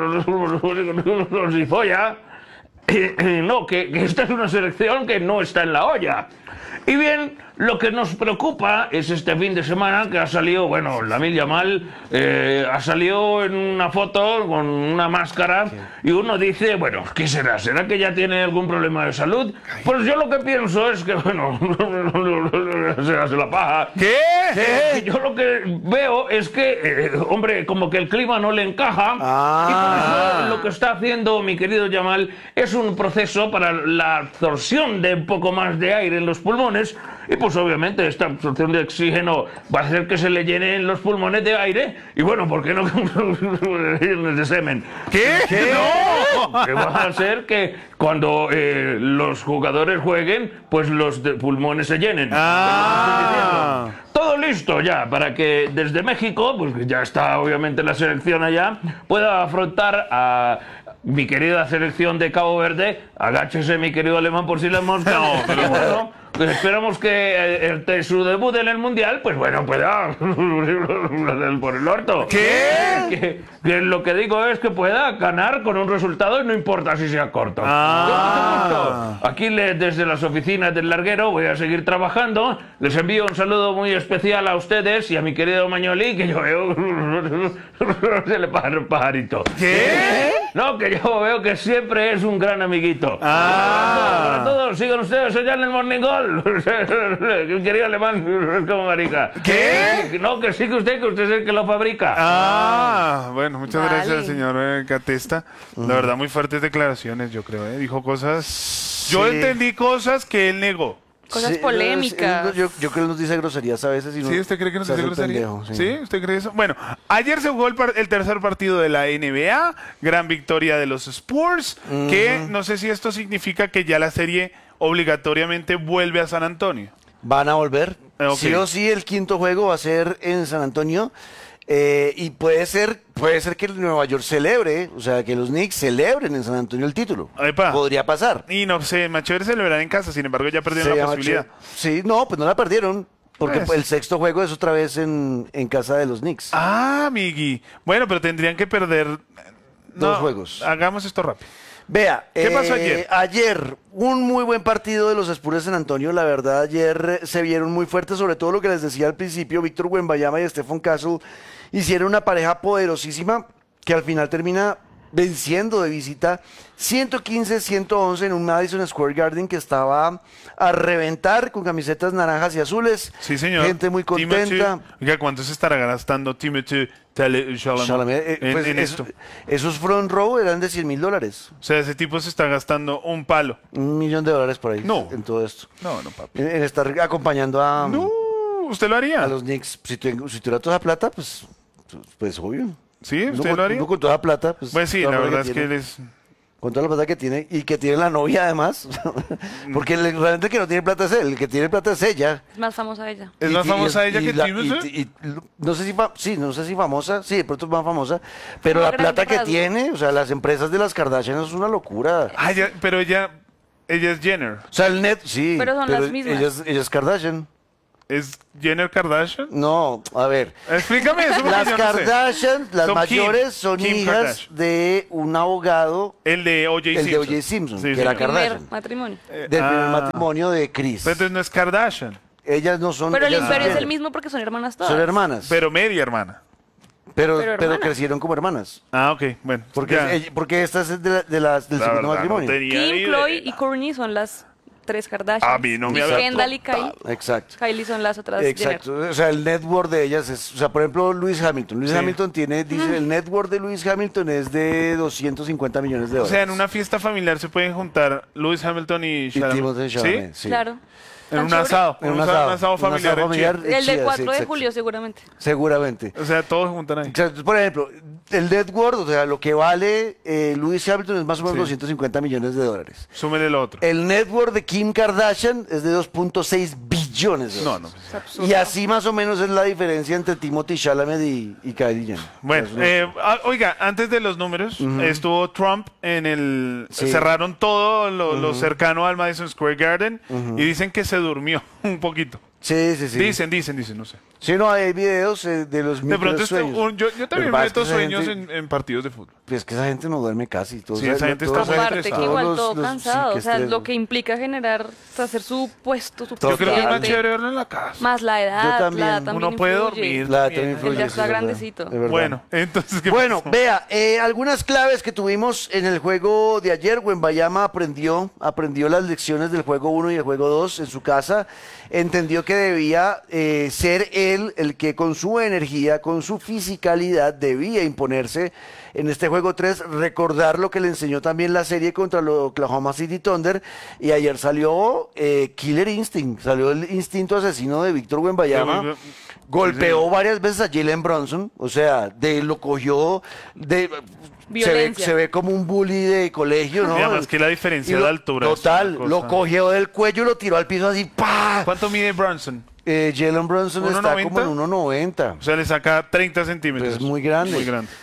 Speaker 17: y folla. No, que esta es una selección que no está en la olla. Y bien, lo que nos preocupa es este fin de semana que ha salido, bueno, Lamine Yamal ha salido en una foto con una máscara y uno dice, bueno, ¿qué será? ¿Será que ya tiene algún problema de salud? Pues yo lo que pienso es que, bueno, se hace la paja.
Speaker 1: ¿Qué?
Speaker 17: Yo lo que veo es que, hombre, como que el clima no le encaja y por eso lo que está haciendo mi querido Yamal es un proceso para la absorción de un poco más de aire en los pulmones. Y pues obviamente esta absorción de oxígeno va a hacer que se le llenen los pulmones de aire y bueno, ¿por qué no de semen?
Speaker 1: ¿Qué?
Speaker 17: ¡No! Que va a hacer que cuando los jugadores jueguen, pues los pulmones se llenen. Todo listo ya para que desde México, pues ya está obviamente la selección allá, pueda afrontar a mi querida selección de Cabo Verde. Agáchese, mi querido alemán, por si le hemos... No, pero bueno, pues esperamos que su debut en el Mundial, pues bueno, pueda por el orto.
Speaker 1: ¿Qué?
Speaker 17: Que lo que digo es que pueda ganar con un resultado y no importa si sea corto. Aquí desde las oficinas del Larguero voy a seguir trabajando. Les envío un saludo muy especial a ustedes y a mi querido Mañoli, que yo veo se le pasa el pajarito.
Speaker 1: ¿Qué?
Speaker 17: No, que yo veo que siempre es un gran amiguito. Para todos, sigan ustedes allá en el Morning Goal. Querido alemán, es como marica.
Speaker 1: ¿Qué?
Speaker 17: No, que sí, que usted es el que lo fabrica.
Speaker 1: Bueno, muchas gracias, señor Catesta. La verdad, muy fuertes declaraciones, yo creo. Dijo cosas... Yo entendí cosas que él negó.
Speaker 13: Cosas polémicas.
Speaker 3: Yo creo que nos dice groserías a veces. Y no,
Speaker 1: ¿Sí? ¿Usted cree que nos dice groserías?
Speaker 3: Sí.
Speaker 1: ¿Sí? ¿Usted cree eso? Bueno, ayer se jugó el tercer partido de la NBA. Gran victoria de los Spurs. Que no sé si esto significa que ya la serie obligatoriamente vuelve a San Antonio.
Speaker 3: Van a volver.
Speaker 1: Okay.
Speaker 3: Sí o sí, el quinto juego va a ser en San Antonio. Y puede ser que el Nueva York celebre, o sea, que los Knicks celebren en San Antonio el título.
Speaker 1: Epa.
Speaker 3: Podría pasar.
Speaker 1: Y no sé, más chévere celebrar en casa, sin embargo ya perdieron la posibilidad.
Speaker 3: Sí, no, pues no la perdieron. Porque el sexto juego es otra vez en casa de los Knicks.
Speaker 1: Migui. Bueno, pero tendrían que perder...
Speaker 3: Dos juegos.
Speaker 1: Hagamos esto rápido.
Speaker 3: Vea,
Speaker 1: ¿qué pasó ayer?
Speaker 3: Ayer, un muy buen partido de los Spurs de San Antonio. La verdad, ayer se vieron muy fuertes, sobre todo lo que les decía al principio. Víctor Wembanyama y Stephen Castle hicieron una pareja poderosísima que al final termina venciendo de visita 115-111 en un Madison Square Garden que estaba a reventar con camisetas naranjas y azules.
Speaker 1: Sí, señor.
Speaker 3: Gente muy contenta.
Speaker 1: Oiga, ¿cuánto se estará gastando Timothy Chalamet en esto?
Speaker 3: Esos front row eran de $100,000.
Speaker 1: O sea, ese tipo se está gastando un palo.
Speaker 3: $1 millón por ahí.
Speaker 1: No.
Speaker 3: En todo esto.
Speaker 1: No, papi.
Speaker 3: En estar acompañando a...
Speaker 1: No. ¿Usted lo haría?
Speaker 3: A los Knicks, si tuviera toda esa plata, pues obvio.
Speaker 1: ¿Sí? ¿Usted lo haría?
Speaker 3: Uno con toda la plata, pues...
Speaker 1: Pues sí,
Speaker 3: toda
Speaker 1: la
Speaker 3: plata
Speaker 1: verdad es que
Speaker 3: tiene.
Speaker 1: él es...
Speaker 3: Con toda la plata que tiene, y que tiene la novia además, porque realmente el que no tiene plata es él, el que tiene plata es ella.
Speaker 13: Es más famosa ella.
Speaker 1: ¿Es más famosa ella que Tim
Speaker 3: no sé si famosa, sí, de pronto es más famosa, pero
Speaker 13: Como
Speaker 3: la
Speaker 13: gran
Speaker 3: plata que
Speaker 13: rasgo.
Speaker 3: tiene, o sea, las empresas de las Kardashian es una locura.
Speaker 1: Ah, pero ella es Jenner.
Speaker 3: O sea, el net, sí.
Speaker 13: Pero son las mismas.
Speaker 3: Ella es Kardashian.
Speaker 1: ¿Es Jenner Kardashian?
Speaker 3: No, a ver.
Speaker 1: Explícame eso. porque
Speaker 3: Las
Speaker 1: yo no sé.
Speaker 3: Kardashian, las
Speaker 1: Son
Speaker 3: mayores, son
Speaker 1: Kim
Speaker 3: hijas
Speaker 1: Kardashian.
Speaker 3: de un abogado.
Speaker 1: El de O.J.
Speaker 3: El de
Speaker 1: Simpson.
Speaker 3: O.J. Simpson,
Speaker 1: Sí,
Speaker 3: que
Speaker 1: sí.
Speaker 3: era
Speaker 13: Primer
Speaker 3: Kardashian.
Speaker 13: matrimonio.
Speaker 3: Del primer matrimonio de Kris.
Speaker 1: Pero entonces no es Kardashian.
Speaker 3: Ellas no son.
Speaker 13: Pero el
Speaker 3: ellas
Speaker 13: imperio es
Speaker 3: son-
Speaker 13: el mismo porque son hermanas todas.
Speaker 3: Son hermanas.
Speaker 1: Pero media hermana.
Speaker 3: Pero
Speaker 13: pero hermanas.
Speaker 3: crecieron como hermanas.
Speaker 1: Ah, ok, bueno.
Speaker 3: Porque,
Speaker 1: ya.
Speaker 3: porque esta es del
Speaker 1: La
Speaker 3: segundo
Speaker 1: verdad,
Speaker 3: matrimonio.
Speaker 1: no tenía
Speaker 13: Kim,
Speaker 1: idea.
Speaker 13: Chloe y Kourtney son las tres Kardashian.
Speaker 1: A mí no me
Speaker 13: y
Speaker 1: había
Speaker 13: Kendall y Kylie.
Speaker 3: Exacto.
Speaker 13: Kylie son las otras
Speaker 3: Exacto.
Speaker 13: Jenner.
Speaker 3: O sea, el net worth de ellas es, o sea, por ejemplo, Lewis Hamilton. Lewis
Speaker 1: Sí.
Speaker 3: Hamilton tiene, dice, el net worth de Lewis Hamilton es de 250 millones de
Speaker 1: O
Speaker 3: dólares.
Speaker 1: sea, en una fiesta familiar se pueden juntar Lewis Hamilton y Chalamet.
Speaker 3: Timothée Chalamet, sí.
Speaker 13: Claro.
Speaker 1: En
Speaker 13: Tan
Speaker 1: un
Speaker 13: chévere.
Speaker 1: asado.
Speaker 3: En un asado
Speaker 1: familiar. en Chile.
Speaker 13: El del
Speaker 3: Chía,
Speaker 13: 4
Speaker 3: sí,
Speaker 13: de
Speaker 3: exacto.
Speaker 13: julio, seguramente.
Speaker 3: Seguramente.
Speaker 1: O sea, todos se juntan ahí.
Speaker 3: Exacto. Por ejemplo, el net worth, o sea, lo que vale Lewis Hamilton es más o menos
Speaker 1: Sí.
Speaker 3: 250 millones de dólares.
Speaker 1: Súmele el otro.
Speaker 3: El net worth de Kim Kardashian es de 2.6 billones de
Speaker 1: No,
Speaker 3: dólares.
Speaker 1: no.
Speaker 3: Y así más o menos es la diferencia entre Timothée Chalamet y Kylie Jenner.
Speaker 1: Bueno,
Speaker 3: Es una-
Speaker 1: oiga, antes de los números, estuvo Trump en el...
Speaker 3: Sí.
Speaker 1: Cerraron todo lo cercano al Madison Square Garden y dicen que se durmió un poquito.
Speaker 3: Sí, sí, sí.
Speaker 1: Dicen, no sé.
Speaker 3: Sí, no, hay videos de los
Speaker 1: De pronto,
Speaker 3: sueños.
Speaker 1: yo también
Speaker 3: Lo que pasa es
Speaker 1: meto
Speaker 3: que esa
Speaker 1: sueños
Speaker 3: gente-
Speaker 1: en partidos de fútbol.
Speaker 3: Pues es que esa gente no duerme casi. Todos,
Speaker 1: Sí, esa gente está
Speaker 3: todos-
Speaker 1: muy
Speaker 13: Aparte que
Speaker 1: estresado.
Speaker 13: igual
Speaker 3: los-
Speaker 13: todo
Speaker 3: los-
Speaker 13: cansado.
Speaker 3: sí, que
Speaker 13: O sea,
Speaker 3: estrés.
Speaker 13: lo que implica generar, hacer su puesto, su
Speaker 1: Yo creo que es más
Speaker 13: cliente,
Speaker 1: chévere verlo en la casa.
Speaker 13: más la edad,
Speaker 3: Yo también.
Speaker 13: la edad también
Speaker 1: Uno puede
Speaker 13: influye.
Speaker 1: dormir.
Speaker 3: La también
Speaker 1: Él
Speaker 3: influye,
Speaker 13: ya
Speaker 3: sí,
Speaker 13: está
Speaker 3: es verdad,
Speaker 13: grandecito.
Speaker 3: es verdad.
Speaker 1: Bueno, entonces, ¿qué
Speaker 3: Bueno,
Speaker 1: pasó?
Speaker 3: vea, algunas claves que tuvimos en el juego de ayer. Wembayama aprendió las lecciones del juego 1 y el juego 2 en su casa. Entendió que debía ser él el que con su energía, con su fisicalidad, debía imponerse en este juego 3, recordar lo que le enseñó también la serie contra el Oklahoma City Thunder. Y ayer salió Killer Instinct, salió el instinto asesino de Víctor Wembayama. Golpeó varias veces a Jalen Brunson, o sea, lo cogió
Speaker 13: Violencia.
Speaker 3: se ve como un bully de colegio, ¿no?
Speaker 1: Y además que la diferencia de altura es
Speaker 3: Total,
Speaker 1: una
Speaker 3: lo
Speaker 1: cosa.
Speaker 3: cogió del cuello y lo tiró al piso así, ¡pa!
Speaker 1: ¿Cuánto mide Brunson?
Speaker 3: Jalen Brunson está
Speaker 1: 1.90.
Speaker 3: como en 1.90.
Speaker 1: O sea, le saca 30 centímetros.
Speaker 3: Es muy grande.
Speaker 1: Muy grande.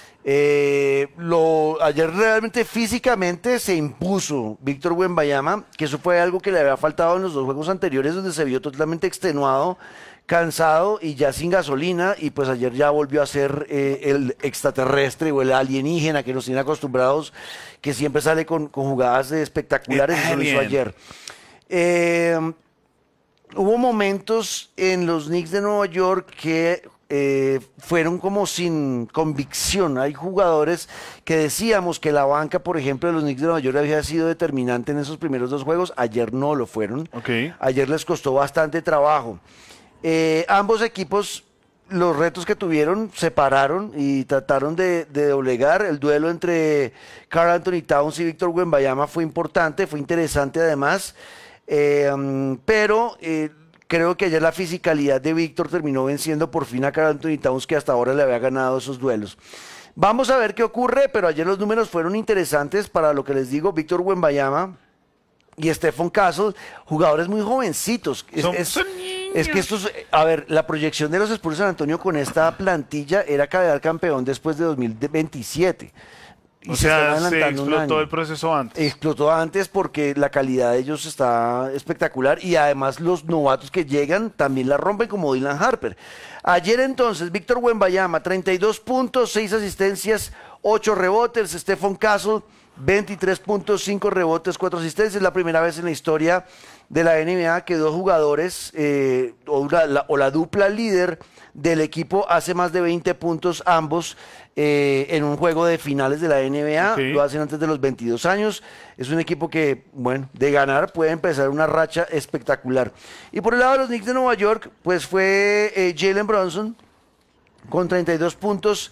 Speaker 3: Ayer realmente físicamente se impuso Víctor Wembayama, que eso fue algo que le había faltado en los dos juegos anteriores, donde se vio totalmente extenuado, cansado y ya sin gasolina, y pues ayer ya volvió a ser el extraterrestre o el alienígena que nos tiene acostumbrados, que siempre sale con jugadas espectaculares, y eso lo hizo
Speaker 1: Alien.
Speaker 3: ayer. Hubo momentos en los Knicks de Nueva York que fueron como sin convicción. Hay jugadores que decíamos que la banca, por ejemplo, de los Knicks de Nueva York había sido determinante en esos primeros dos juegos. Ayer no lo fueron.
Speaker 1: Ok.
Speaker 3: Ayer les costó bastante trabajo. Ambos equipos, los retos que tuvieron, se pararon y trataron de doblegar. El duelo entre Karl Anthony Towns y Víctor Wembayama fue importante, fue interesante además. Pero creo que ayer la fisicalidad de Víctor terminó venciendo por fin a Karl Anthony Towns, que hasta ahora le había ganado esos duelos. Vamos a ver qué ocurre, pero ayer los números fueron interesantes para lo que les digo. Víctor Wembayama y Stephon Castle, jugadores muy jovencitos. Es que estos, a ver, la proyección de los Spurs de San Antonio con esta plantilla era quedar campeón después de 2027. Y
Speaker 1: O
Speaker 3: se están
Speaker 1: sea, se
Speaker 3: adelantando un
Speaker 1: explotó
Speaker 3: año.
Speaker 1: el proceso antes.
Speaker 3: Explotó antes porque la calidad de ellos está espectacular y además los novatos que llegan también la rompen, como Dylan Harper. Ayer entonces, Víctor Wembayama, 32 puntos, 6 asistencias, 8 rebotes. Stephon Castle, 23.5 rebotes, 4 asistencias. La primera vez en la historia de la NBA que dos jugadores o la dupla líder del equipo hace más de 20 puntos ambos en un juego de finales de la NBA.
Speaker 1: Ok.
Speaker 3: Lo hacen antes de los 22 años. Es un equipo que, bueno, de ganar puede empezar una racha espectacular. Y por el lado de los Knicks de Nueva York, pues fue Jalen Brunson con 32 puntos,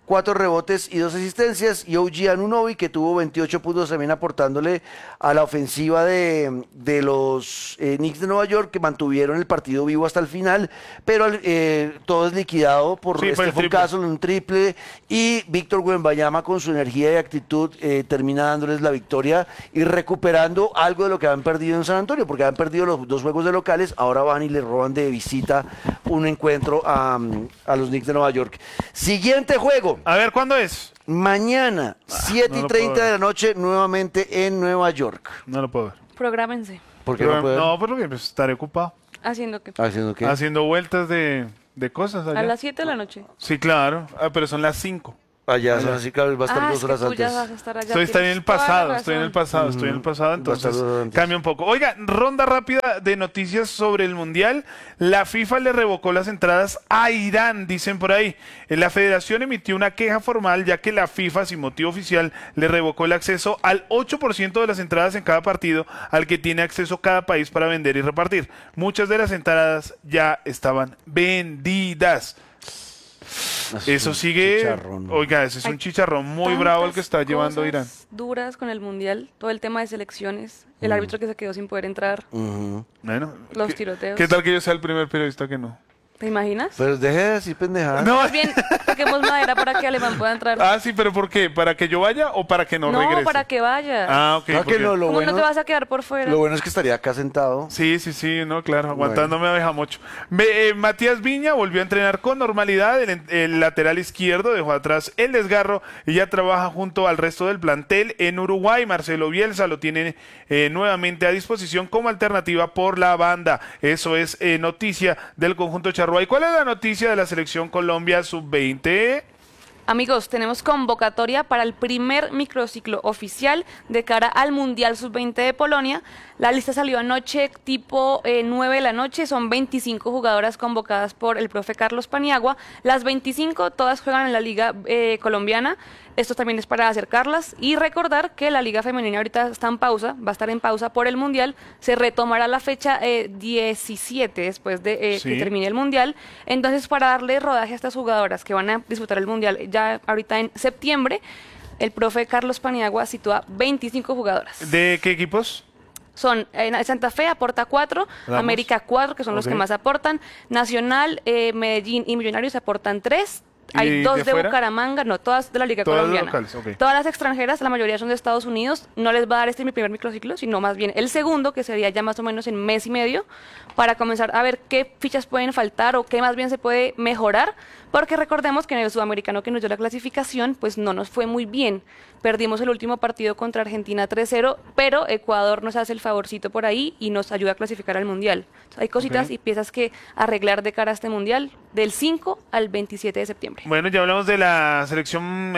Speaker 3: 4 rebotes y 2 asistencias, y OG Anunoby, que tuvo 28 puntos también aportándole a la ofensiva de los Knicks de Nueva York, que mantuvieron el partido vivo hasta el final, pero todo es liquidado por Stephen Castle, un triple, y Víctor Wembanyama con su energía y actitud termina dándoles la victoria y recuperando algo de lo que habían perdido en San Antonio, porque habían perdido los 2 juegos de locales, ahora van y le roban de visita un encuentro a los Knicks de Nueva York. Siguiente juego.
Speaker 1: A ver, ¿cuándo es?
Speaker 3: Mañana, 7:30 de la noche, nuevamente en Nueva York.
Speaker 1: No lo puedo ver.
Speaker 13: Prográmense.
Speaker 3: ¿Por qué no puede ver?
Speaker 1: No, porque pues, estaré ocupado.
Speaker 13: ¿Haciendo qué?
Speaker 3: ¿Haciendo qué?
Speaker 1: Haciendo vueltas de cosas allá.
Speaker 13: A las 7 de la noche.
Speaker 1: Sí, claro. Pero son las 5.
Speaker 3: Allá, así que va a estar 2 horas
Speaker 13: tú ya
Speaker 3: antes.
Speaker 13: vas a estar allá,
Speaker 1: Estoy en el
Speaker 13: tienes toda la
Speaker 1: pasado, entonces
Speaker 3: antes.
Speaker 1: cambia un poco. Oiga, ronda rápida de noticias sobre el Mundial. La FIFA le revocó las entradas a Irán, dicen por ahí. La federación emitió una queja formal ya que la FIFA, sin motivo oficial, le revocó el acceso al 8% de las entradas en cada partido al que tiene acceso cada país para vender y repartir. Muchas de las entradas ya estaban vendidas. Eso sigue,
Speaker 3: chicharrón.
Speaker 1: oiga, ese es un chicharrón muy bravo el que está llevando Irán.
Speaker 13: Duras con el Mundial, todo el tema de selecciones, el árbitro que se quedó sin poder entrar,
Speaker 1: Bueno,
Speaker 13: los tiroteos.
Speaker 1: ¿qué tal que yo sea el primer periodista que no?
Speaker 13: ¿Te imaginas?
Speaker 3: Pero deje de decir pendejadas.
Speaker 1: No.
Speaker 13: Más bien, toquemos madera para que Alemán pueda entrar.
Speaker 1: Ah, sí, pero ¿por qué? ¿Para que yo vaya o para que no regrese?
Speaker 13: No, para que vaya.
Speaker 1: Ah, ok.
Speaker 3: No, que no, lo
Speaker 13: ¿Cómo
Speaker 3: bueno,
Speaker 13: no te vas a quedar por fuera?
Speaker 3: lo bueno es que estaría acá sentado.
Speaker 1: Sí, no, claro, aguantándome a Bejamocho. Matías Viña volvió a entrenar con normalidad, el lateral izquierdo dejó atrás el desgarro y ya trabaja junto al resto del plantel en Uruguay. Marcelo Bielsa lo tiene nuevamente a disposición como alternativa por la banda. Eso es noticia del conjunto charrúa. ¿Y cuál es la noticia de la selección Colombia sub-20?
Speaker 13: Amigos, tenemos convocatoria para el primer microciclo oficial de cara al Mundial Sub-20 de Polonia. La lista salió anoche tipo 9 de la noche, son 25 jugadoras convocadas por el profe Carlos Paniagua. Las 25 todas juegan en la liga colombiana. Esto también es para acercarlas y recordar que la liga femenina ahorita está en pausa, va a estar en pausa por el Mundial. Se retomará la fecha 17 después de que termine el Mundial. Entonces, para darle rodaje a estas jugadoras que van a disputar el Mundial ya ahorita en septiembre, el profe Carlos Paniagua sitúa 25 jugadoras.
Speaker 1: ¿De qué equipos?
Speaker 13: Son Santa Fe aporta 4, América 4, que son los que más aportan, Nacional, Medellín y Millonarios aportan 3. Hay 2 de Bucaramanga, no, todas de la Liga Colombiana.
Speaker 1: Locales, okay.
Speaker 13: Todas las extranjeras, la mayoría son de Estados Unidos. No les va a dar mi primer microciclo, sino más bien el segundo, que sería ya más o menos en mes y medio, para comenzar a ver qué fichas pueden faltar o qué más bien se puede mejorar, porque recordemos que en el sudamericano que nos dio la clasificación, pues no nos fue muy bien. Perdimos el último partido contra Argentina 3-0, pero Ecuador nos hace el favorcito por ahí y nos ayuda a clasificar al Mundial. Hay cositas y piezas que arreglar de cara a este Mundial del 5 al 27 de septiembre.
Speaker 1: Bueno, ya hablamos de la selección,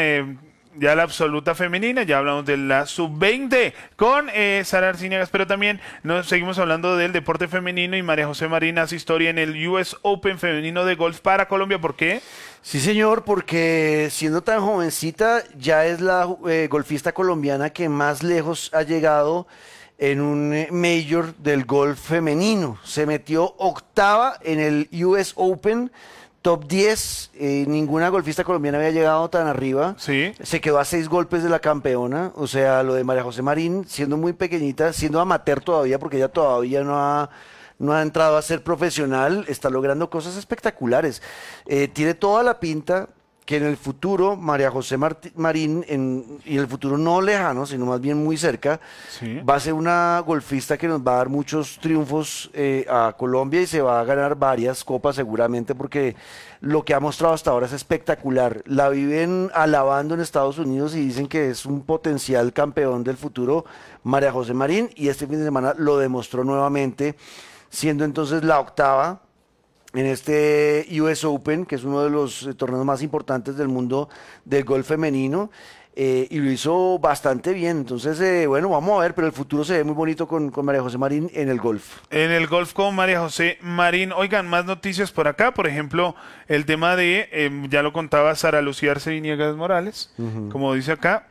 Speaker 1: ya la absoluta femenina, ya hablamos de la sub-20 con Sara Arciniagas, pero también nos seguimos hablando del deporte femenino y María José Marín hace historia en el US Open femenino de golf para Colombia. ¿Por qué?
Speaker 3: Sí, señor, porque siendo tan jovencita ya es la golfista colombiana que más lejos ha llegado en un major del golf femenino. Se metió octava en el US Open, top 10. Ninguna golfista colombiana había llegado tan arriba.
Speaker 1: Sí.
Speaker 3: Se quedó a 6 golpes de la campeona. O sea, lo de María José Marín, siendo muy pequeñita, siendo amateur todavía, porque ella todavía no ha entrado a ser profesional, está logrando cosas espectaculares. Tiene toda la pinta que en el futuro María José Marín, y en el futuro no lejano, sino más bien muy cerca, va a ser una golfista que nos va a dar muchos triunfos a Colombia y se va a ganar varias copas seguramente, porque lo que ha mostrado hasta ahora es espectacular. La viven alabando en Estados Unidos y dicen que es un potencial campeón del futuro María José Marín, y este fin de semana lo demostró nuevamente, siendo entonces la octava en este US Open, que es uno de los torneos más importantes del mundo del golf femenino, y lo hizo bastante bien. Entonces, bueno, vamos a ver, pero el futuro se ve muy bonito con María José Marín en el golf.
Speaker 1: En el golf con María José Marín. Oigan, más noticias por acá, por ejemplo, el tema de, ya lo contaba Sara Lucía Arceniegas Morales, como dice acá,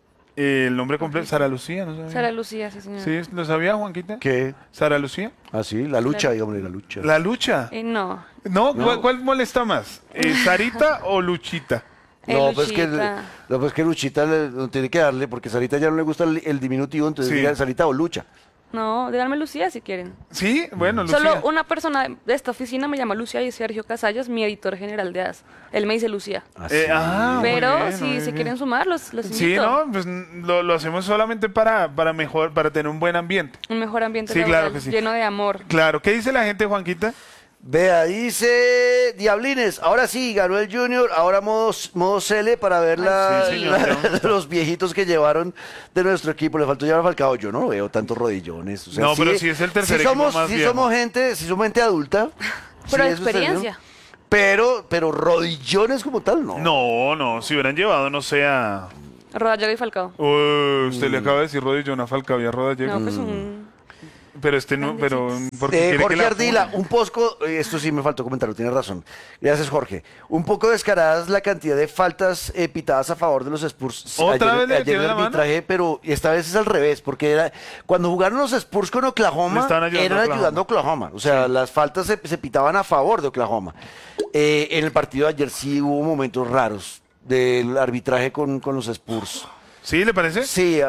Speaker 1: el nombre completo, Sara Lucía, ¿no sabía?
Speaker 13: Sara Lucía, sí, señor.
Speaker 1: ¿Sí? ¿Lo sabía, Juanquita?
Speaker 3: ¿Qué?
Speaker 1: ¿Sara Lucía?
Speaker 3: Ah, sí, la lucha, digámosle, la lucha.
Speaker 1: ¿La lucha?
Speaker 13: No.
Speaker 1: No, ¿cuál molesta más? ¿Sarita o Luchita?
Speaker 3: No, pues que Luchita no tiene que darle, porque Sarita ya no le gusta el diminutivo, entonces diga Sarita o Lucha.
Speaker 13: No, díganme Lucía si quieren.
Speaker 1: Sí, bueno, Lucía.
Speaker 13: Solo una persona de esta oficina me llama Lucía y es Sergio Casallas, mi editor general de AS. Él me dice Lucía. Pero si quieren sumar, los invito.
Speaker 1: Sí, no, pues lo hacemos solamente para tener un buen ambiente.
Speaker 13: Un mejor ambiente
Speaker 1: sí,
Speaker 13: laboral,
Speaker 1: claro que sí.
Speaker 13: lleno de amor.
Speaker 1: Claro, ¿qué dice la gente, Juanquita?
Speaker 3: Vea, dice Diablines, ahora sí, ganó el Junior, ahora modo Cele para ver los viejitos que llevaron de nuestro equipo. Le faltó llevar a Falcao, yo no veo tantos rodillones. O sea,
Speaker 1: no, pero sí es el tercer equipo más viejo.
Speaker 3: Somos gente adulta.
Speaker 13: Pero experiencia.
Speaker 3: Pero rodillones como tal, no.
Speaker 1: No, si hubieran llevado, no sé, a...
Speaker 13: Rodallega y Falcao.
Speaker 1: Usted le acaba de decir rodillón a Falcao y a Rodallega.
Speaker 13: No, pues un...
Speaker 1: Pero porque
Speaker 3: Jorge Ardila, un poco, esto sí me faltó comentarlo, tiene razón. Gracias, Jorge. Un poco descaradas la cantidad de faltas pitadas a favor de los Spurs. Ayer el arbitraje, pero esta vez es al revés, porque cuando jugaron los Spurs con Oklahoma, eran ayudando a Oklahoma. O sea, las faltas se pitaban a favor de Oklahoma. En el partido de ayer sí hubo momentos raros del arbitraje con los Spurs.
Speaker 1: ¿Sí, le parece?
Speaker 3: Sí,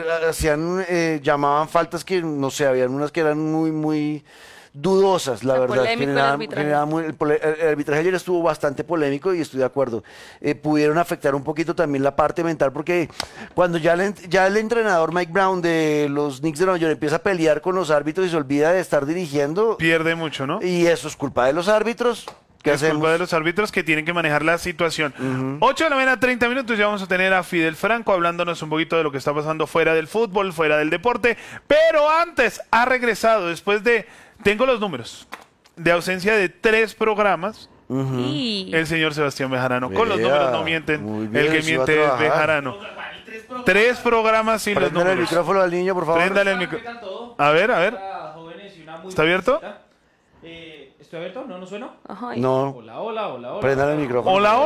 Speaker 3: llamaban faltas que, no sé, habían unas que eran muy dudosas, la verdad. El arbitraje ayer estuvo bastante polémico y estoy de acuerdo. Pudieron afectar un poquito también la parte mental, porque cuando ya el entrenador Mike Brown de los Knicks de Nueva York empieza a pelear con los árbitros y se olvida de estar dirigiendo.
Speaker 1: Pierde mucho, ¿no?
Speaker 3: Y eso es culpa de los árbitros.
Speaker 1: Es culpa de los árbitros que tienen que manejar la situación. 8 de la mañana, 30 minutos, ya vamos a tener a Fidel Franco hablándonos un poquito de lo que está pasando fuera del fútbol, fuera del deporte. Pero antes, ha regresado después de, tengo los números, de ausencia de 3 programas. El señor Sebastián Bejarano. Con los números no mienten.
Speaker 3: Bien,
Speaker 1: el que miente es Bejarano. 3 programas sin los números.
Speaker 3: Préndale el micrófono al niño, por favor.
Speaker 1: Préndale el micrófono. A ver. ¿Está abierto?
Speaker 18: ¿Estoy abierto? ¿No suena?
Speaker 3: No.
Speaker 18: Hola.
Speaker 3: Préndale el micrófono.
Speaker 1: Hola.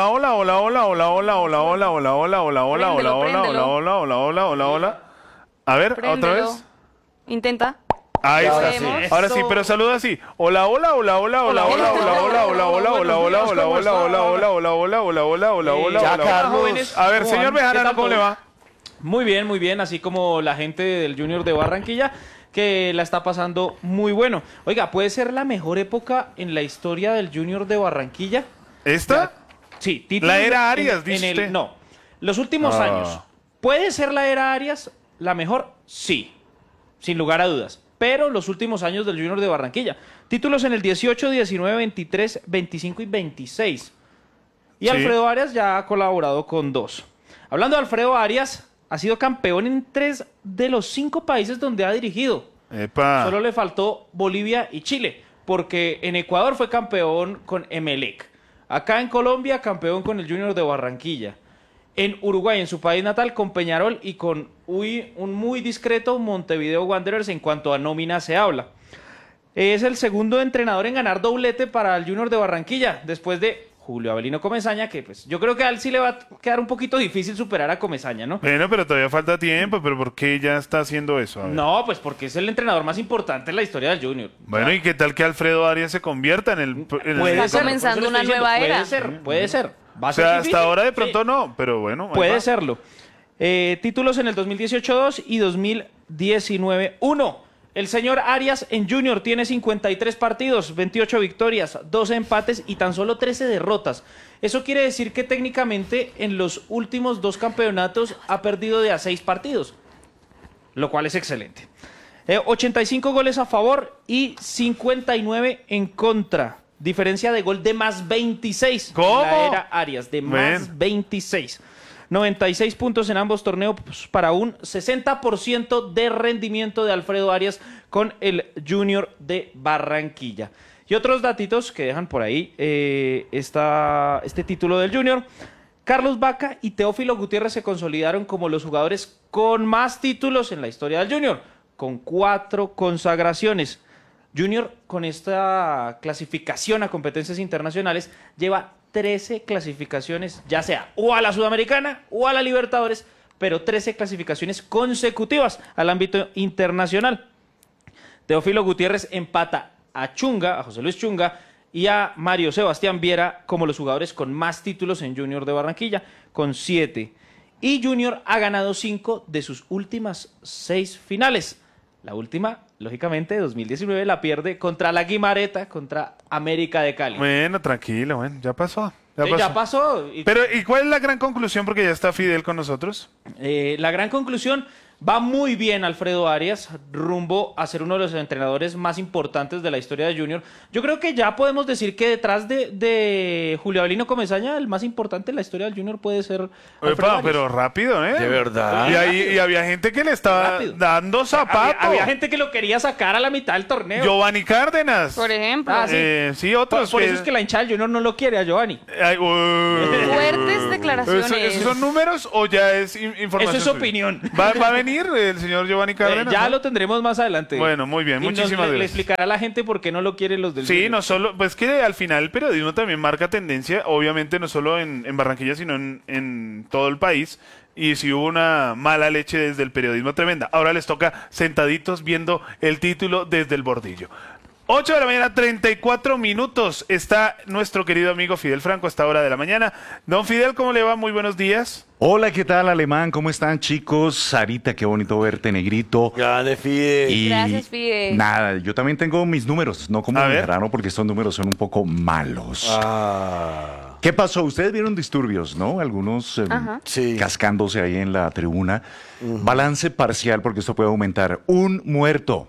Speaker 1: A ver, otra vez.
Speaker 13: Intenta.
Speaker 1: Ahí está. Ahora sí, pero saluda así. Hola. A ver, señor Bejarano, ¿cómo le va?
Speaker 18: Muy bien, así como la gente del Junior de Barranquilla, que la está pasando muy bueno. Oiga, ¿puede ser la mejor época en la historia del Junior de Barranquilla?
Speaker 1: ¿Esta?
Speaker 18: Sí.
Speaker 1: La era Arias, dice usted.
Speaker 18: No, los últimos años. ¿Puede ser la era Arias la mejor? Sí, sin lugar a dudas. Pero los últimos años del Junior de Barranquilla. Títulos en el 18, 19, 23, 25 y 26. Y Alfredo Arias ya ha colaborado con 2. Hablando de Alfredo Arias, ha sido campeón en 3 de los 5 países donde ha dirigido. Solo le faltó Bolivia y Chile, porque en Ecuador fue campeón con Emelec. Acá en Colombia, campeón con el Junior de Barranquilla. En Uruguay, en su país natal, con Peñarol y con un muy discreto Montevideo Wanderers en cuanto a nómina se habla. Es el segundo entrenador en ganar doblete para el Junior de Barranquilla, después de Julio Avelino Comesaña, que pues yo creo que a él sí le va a quedar un poquito difícil superar a Comesaña, ¿no?
Speaker 1: Bueno, pero todavía falta tiempo, pero ¿por qué ya está haciendo eso?
Speaker 18: No, pues porque es el entrenador más importante en la historia del Junior.
Speaker 1: Bueno, ¿y qué tal que Alfredo Arias se convierta en el...
Speaker 13: Está comenzando una nueva era.
Speaker 18: Puede ser.
Speaker 1: O sea, hasta ahora de pronto no, pero bueno.
Speaker 18: Puede serlo. Títulos en el 2018-2 y 2019-1. El señor Arias en Junior tiene 53 partidos, 28 victorias, 12 empates y tan solo 13 derrotas. Eso quiere decir que técnicamente en los últimos 2 campeonatos ha perdido de a 6 partidos, lo cual es excelente. 85 goles a favor y 59 en contra. Diferencia de gol de más 26.
Speaker 1: ¿Cómo?
Speaker 18: La era Arias, de más 26. 96 puntos en ambos torneos para un 60% de rendimiento de Alfredo Arias con el Junior de Barranquilla. Y otros datitos que dejan por ahí este título del Junior. Carlos Vaca y Teófilo Gutiérrez se consolidaron como los jugadores con más títulos en la historia del Junior, con 4 consagraciones. Junior, con esta clasificación a competencias internacionales, lleva 13 clasificaciones, ya sea o a la Sudamericana o a la Libertadores, pero 13 clasificaciones consecutivas al ámbito internacional. Teófilo Gutiérrez empata a Chunga, a José Luis Chunga, y a Mario Sebastián Viera como los jugadores con más títulos en Junior de Barranquilla, con 7. Y Junior ha ganado 5 de sus últimas 6 finales. La última, lógicamente, 2019, la pierde contra la Guimareta, contra América de Cali.
Speaker 1: Bueno, tranquilo, bueno, ya pasó.
Speaker 18: Ya pasó.
Speaker 1: Pero, ¿y cuál es la gran conclusión? Porque ya está Fidel con nosotros.
Speaker 18: La gran conclusión, va muy bien Alfredo Arias, rumbo a ser uno de los entrenadores más importantes de la historia de Junior. Yo creo que ya podemos decir que detrás de Julio Avelino Comesaña, el más importante en la historia del Junior puede ser Alfredo Arias.
Speaker 1: Pero rápido, ¿eh?
Speaker 3: De verdad.
Speaker 1: Y había gente que le estaba dando zapato.
Speaker 18: Había gente que lo quería sacar a la mitad del torneo.
Speaker 1: Giovanni Cárdenas.
Speaker 13: Por ejemplo.
Speaker 1: Sí, otros.
Speaker 18: Por eso es que la hinchada del Junior no lo quiere a Giovanni.
Speaker 13: Fuertes declaraciones.
Speaker 1: ¿Esos son números o ya es información?
Speaker 18: Eso es opinión.
Speaker 1: ¿Va a venir el señor Giovanni Cárdenas?
Speaker 18: Ya
Speaker 1: ¿no?
Speaker 18: lo tendremos más adelante.
Speaker 1: Bueno, muy bien, muchísimas gracias.
Speaker 18: Le explicará a la gente por qué no lo quieren los del
Speaker 1: Sí,
Speaker 18: Junior.
Speaker 1: no solo, pues que al final el periodismo también marca tendencia, obviamente no solo en Barranquilla, sino en todo el país. Y si hubo una mala leche desde el periodismo tremenda. Ahora les toca sentaditos viendo el título desde el bordillo. 8 de la mañana, 34 minutos. Está nuestro querido amigo Fidel Franco a esta hora de la mañana. Don Fidel, ¿cómo le va? Muy buenos días.
Speaker 19: Hola, ¿qué tal, Alemán? ¿Cómo están, chicos? Sarita, qué bonito verte, negrito.
Speaker 3: Grande, Fidel.
Speaker 19: Y
Speaker 13: Gracias, Fidel.
Speaker 19: nada, yo también tengo mis números, no como Bejarano, porque estos números son un poco malos. ¿Qué pasó? Ustedes vieron disturbios, ¿no? Algunos cascándose ahí en la tribuna. Balance parcial, porque esto puede aumentar. 1 muerto,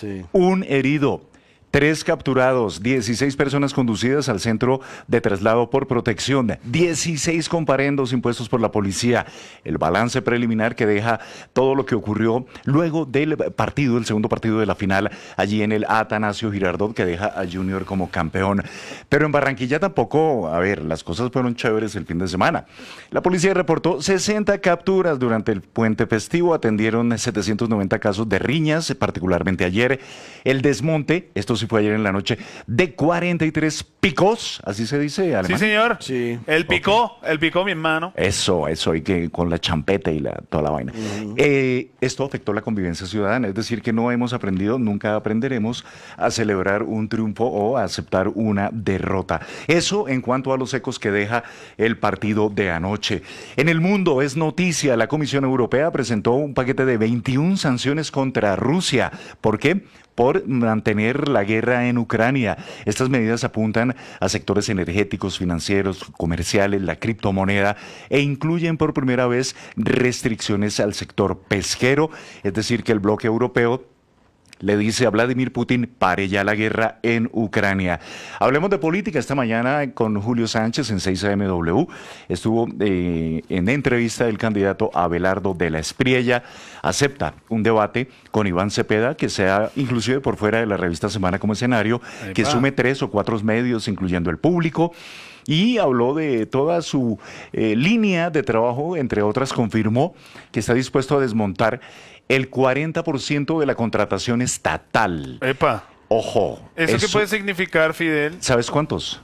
Speaker 19: 1 herido. 3 capturados, 16 personas conducidas al centro de traslado por protección, 16 comparendos impuestos por la policía. El balance preliminar que deja todo lo que ocurrió luego del partido, el segundo partido de la final, allí en el Atanasio Girardot, que deja a Junior como campeón. Pero en Barranquilla tampoco, a ver, las cosas fueron chéveres el fin de semana. La policía reportó 60 capturas durante el puente festivo, atendieron 790 casos de riñas, particularmente ayer. El desmonte, esto sí fue ayer en la noche, de 43 picos, así se dice, alemán.
Speaker 1: Sí, señor. Sí. El picó, mi hermano.
Speaker 19: Eso, y que con la champeta y toda la vaina. Esto afectó la convivencia ciudadana, es decir, que no hemos aprendido, nunca aprenderemos a celebrar un triunfo o a aceptar una derrota. Eso en cuanto a los ecos que deja el partido de anoche. En el mundo es noticia, la Comisión Europea presentó un paquete de 21 sanciones contra Rusia. ¿Por qué? Por mantener la guerra en Ucrania. Estas medidas apuntan a sectores energéticos, financieros, comerciales, la criptomoneda e incluyen por primera vez restricciones al sector pesquero, es decir, que el bloque europeo le dice a Vladimir Putin, pare ya la guerra en Ucrania. Hablemos de política esta mañana con Julio Sánchez en 6AMW. Estuvo en entrevista el candidato Abelardo de la Espriella. Acepta un debate con Iván Cepeda, que sea inclusive por fuera de la revista Semana como escenario, que sume 3 o 4 medios, incluyendo el público. Y habló de toda su línea de trabajo, entre otras confirmó que está dispuesto a desmontar el 40% de la contratación estatal.
Speaker 1: Epa.
Speaker 19: Ojo.
Speaker 1: ¿Eso qué puede significar, Fidel?
Speaker 19: ¿Sabes cuántos?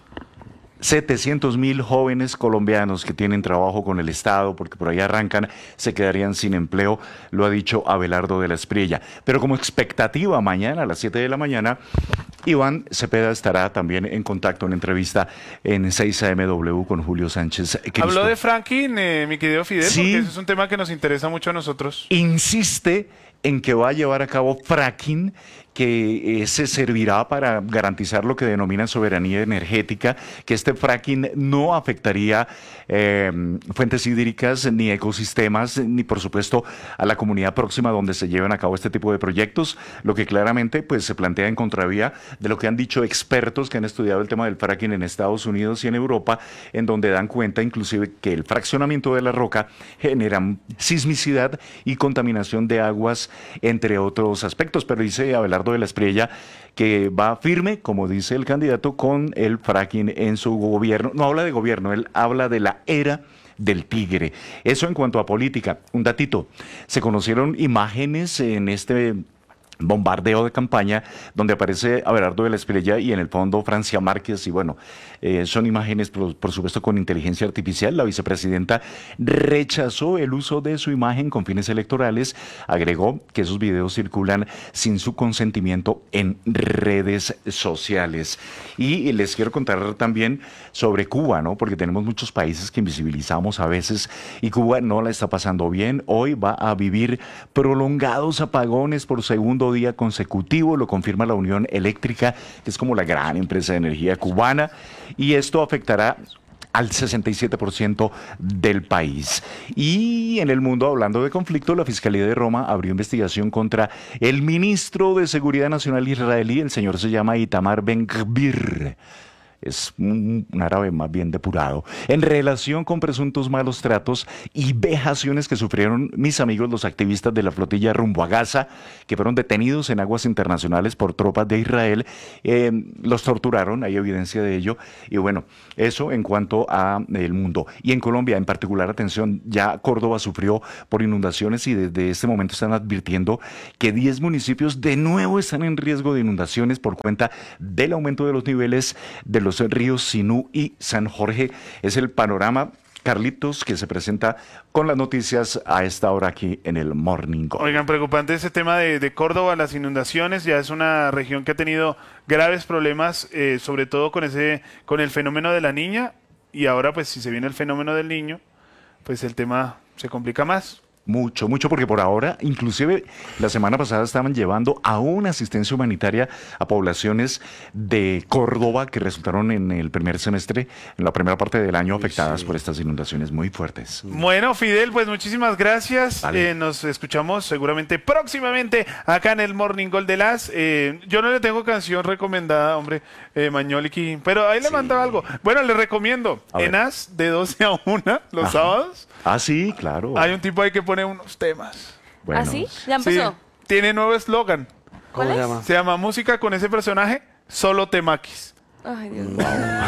Speaker 19: 700,000 jóvenes colombianos que tienen trabajo con el Estado, porque por ahí arrancan, se quedarían sin empleo, lo ha dicho Abelardo de la Espriella. Pero como expectativa, mañana a las 7 de la mañana, Iván Cepeda estará también en contacto, en entrevista en 6AMW con Julio Sánchez Cristo.
Speaker 1: Habló de fracking, mi querido Fidel, porque ese es un tema que nos interesa mucho a nosotros.
Speaker 19: Insiste en que va a llevar a cabo fracking, que se servirá para garantizar lo que denominan soberanía energética, que este fracking no afectaría fuentes hídricas, ni ecosistemas, ni por supuesto a la comunidad próxima donde se lleven a cabo este tipo de proyectos, lo que claramente pues se plantea en contravía de lo que han dicho expertos que han estudiado el tema del fracking en Estados Unidos y en Europa, en donde dan cuenta inclusive que el fraccionamiento de la roca genera sismicidad y contaminación de aguas, entre otros aspectos. Pero dice Abelardo de la Espriella que va firme, como dice el candidato, con el fracking en su gobierno. No habla de gobierno, él habla de la era del tigre. Eso en cuanto a política. Un datito, se conocieron imágenes en este bombardeo de campaña, donde aparece Abelardo de la Espriella y en el fondo Francia Márquez, y bueno, son imágenes por supuesto con inteligencia artificial. La vicepresidenta rechazó el uso de su imagen con fines electorales, agregó que esos videos circulan sin su consentimiento en redes sociales. Y les quiero contar también sobre Cuba, ¿no? Porque tenemos muchos países que invisibilizamos a veces y Cuba no la está pasando bien. Hoy va a vivir prolongados apagones por segundo día consecutivo, lo confirma la Unión Eléctrica, que es como la gran empresa de energía cubana, y esto afectará al 67% del país. Y en el mundo, hablando de conflicto, la Fiscalía de Roma abrió investigación contra el ministro de Seguridad Nacional israelí. El señor se llama Itamar Ben-Gvir. Es un árabe más bien depurado, en relación con presuntos malos tratos y vejaciones que sufrieron mis amigos los activistas de la flotilla rumbo a Gaza, que fueron detenidos en aguas internacionales por tropas de Israel. Los torturaron, hay evidencia de ello, y bueno, eso en cuanto a el mundo. Y en Colombia, en particular, atención, ya Córdoba sufrió por inundaciones y desde este momento están advirtiendo que 10 municipios de nuevo están en riesgo de inundaciones por cuenta del aumento de los niveles de los ríos Sinú y San Jorge. Es el panorama, Carlitos, que se presenta con las noticias a esta hora aquí en el Morning Call.
Speaker 1: Oigan, preocupante ese tema de Córdoba, las inundaciones. Ya es una región que ha tenido graves problemas, sobre todo con el fenómeno de la niña, y ahora pues si se viene el fenómeno del niño, pues el tema se complica más.
Speaker 19: Mucho, porque por ahora, inclusive la semana pasada estaban llevando aún asistencia humanitaria a poblaciones de Córdoba que resultaron en el primer semestre, en la primera parte del año, afectadas por estas inundaciones muy fuertes.
Speaker 1: Bueno, Fidel, pues muchísimas gracias. Nos escuchamos seguramente próximamente acá en el Morning Call de las. Yo no le tengo canción recomendada, hombre, Mañoliki, pero ahí le mandaba algo. Bueno, le recomiendo Enas de 12 a 1 los sábados.
Speaker 19: Ah, sí, claro.
Speaker 1: Hay un tipo ahí que pone unos temas.
Speaker 13: Bueno. ¿Ah, sí? ¿Ya empezó?
Speaker 1: Sí, tiene nuevo eslogan.
Speaker 13: ¿Cuál se llama?
Speaker 1: Se llama Música con ese personaje, solo te maquis.
Speaker 13: Ay, Dios mío.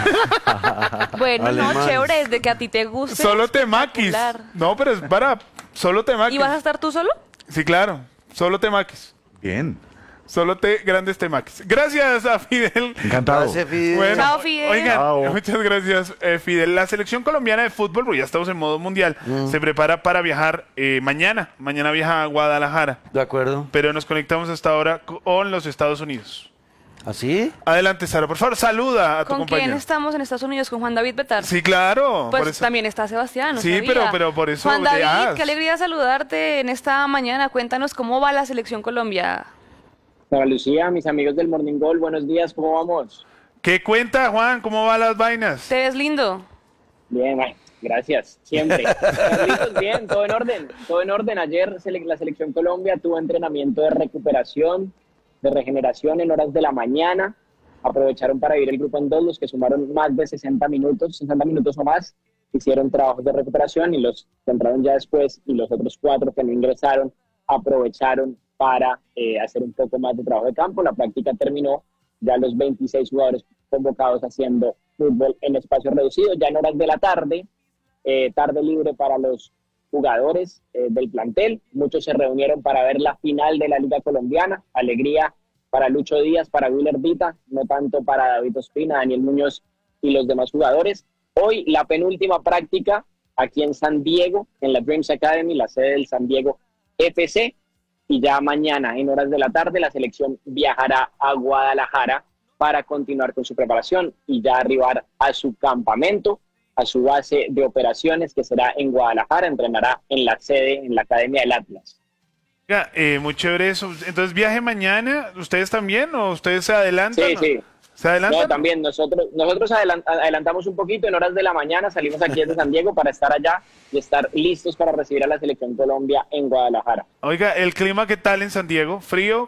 Speaker 13: Bueno, no, chévere, desde que a ti te guste.
Speaker 1: Solo te maquis. No, pero es para solo te maquis.
Speaker 13: ¿Y vas a estar tú solo?
Speaker 1: Sí, claro. Solo te maquis.
Speaker 19: Bien.
Speaker 1: Solo grandes temax. Gracias a Fidel.
Speaker 19: Encantado.
Speaker 3: Gracias, Fidel.
Speaker 1: Bueno,
Speaker 13: chao, Fidel.
Speaker 1: Oigan, muchas gracias, Fidel. La selección colombiana de fútbol, porque ya estamos en modo mundial, se prepara para viajar mañana. Mañana viaja a Guadalajara.
Speaker 3: De acuerdo.
Speaker 1: Pero nos conectamos hasta ahora con los Estados Unidos.
Speaker 3: ¿Así?
Speaker 1: Adelante, Sara, por favor, saluda a tu compañero.
Speaker 13: ¿Con quién estamos en Estados Unidos? ¿Con Juan David Betar?
Speaker 1: Sí, claro.
Speaker 13: Pues también está Sebastián,
Speaker 1: sí, pero por eso...
Speaker 13: Juan David, qué alegría saludarte en esta mañana. Cuéntanos cómo va la selección Colombia.
Speaker 20: Hola Lucía, mis amigos del Morning Call, buenos días, ¿cómo vamos?
Speaker 1: ¿Qué cuenta, Juan? ¿Cómo van las vainas?
Speaker 13: Te ves lindo.
Speaker 20: Bien, gracias, siempre. Carlitos, bien, todo en orden. Ayer la selección Colombia tuvo entrenamiento de recuperación, de regeneración en horas de la mañana. Aprovecharon para ir el grupo en dos, los que sumaron más de 60 minutos o más, hicieron trabajos de recuperación y los que entraron ya después y los otros 4 que no ingresaron aprovecharon para hacer un poco más de trabajo de campo. La práctica terminó, ya los 26 jugadores convocados haciendo fútbol en espacio reducido, ya en horas de la tarde, tarde libre para los jugadores del plantel. Muchos se reunieron para ver la final de la Liga Colombiana. Alegría para Lucho Díaz, para Willer Dita, no tanto para David Ospina, Daniel Muñoz y los demás jugadores. Hoy la penúltima práctica aquí en San Diego, en la Dreams Academy, la sede del San Diego FC. Y ya mañana, en horas de la tarde, la selección viajará a Guadalajara para continuar con su preparación y ya arribar a su campamento, a su base de operaciones, que será en Guadalajara. Entrenará en la sede, en la Academia del Atlas.
Speaker 1: Oiga, muy chévere eso. Entonces, ¿viaje mañana? ¿Ustedes también o ustedes se adelantan?
Speaker 20: Sí, sí.
Speaker 1: ¿Se adelantan?
Speaker 20: No, también. Nosotros adelantamos un poquito en horas de la mañana. Salimos aquí desde San Diego para estar allá y estar listos para recibir a la selección Colombia en Guadalajara.
Speaker 1: Oiga, ¿el clima qué tal en San Diego? ¿Frío?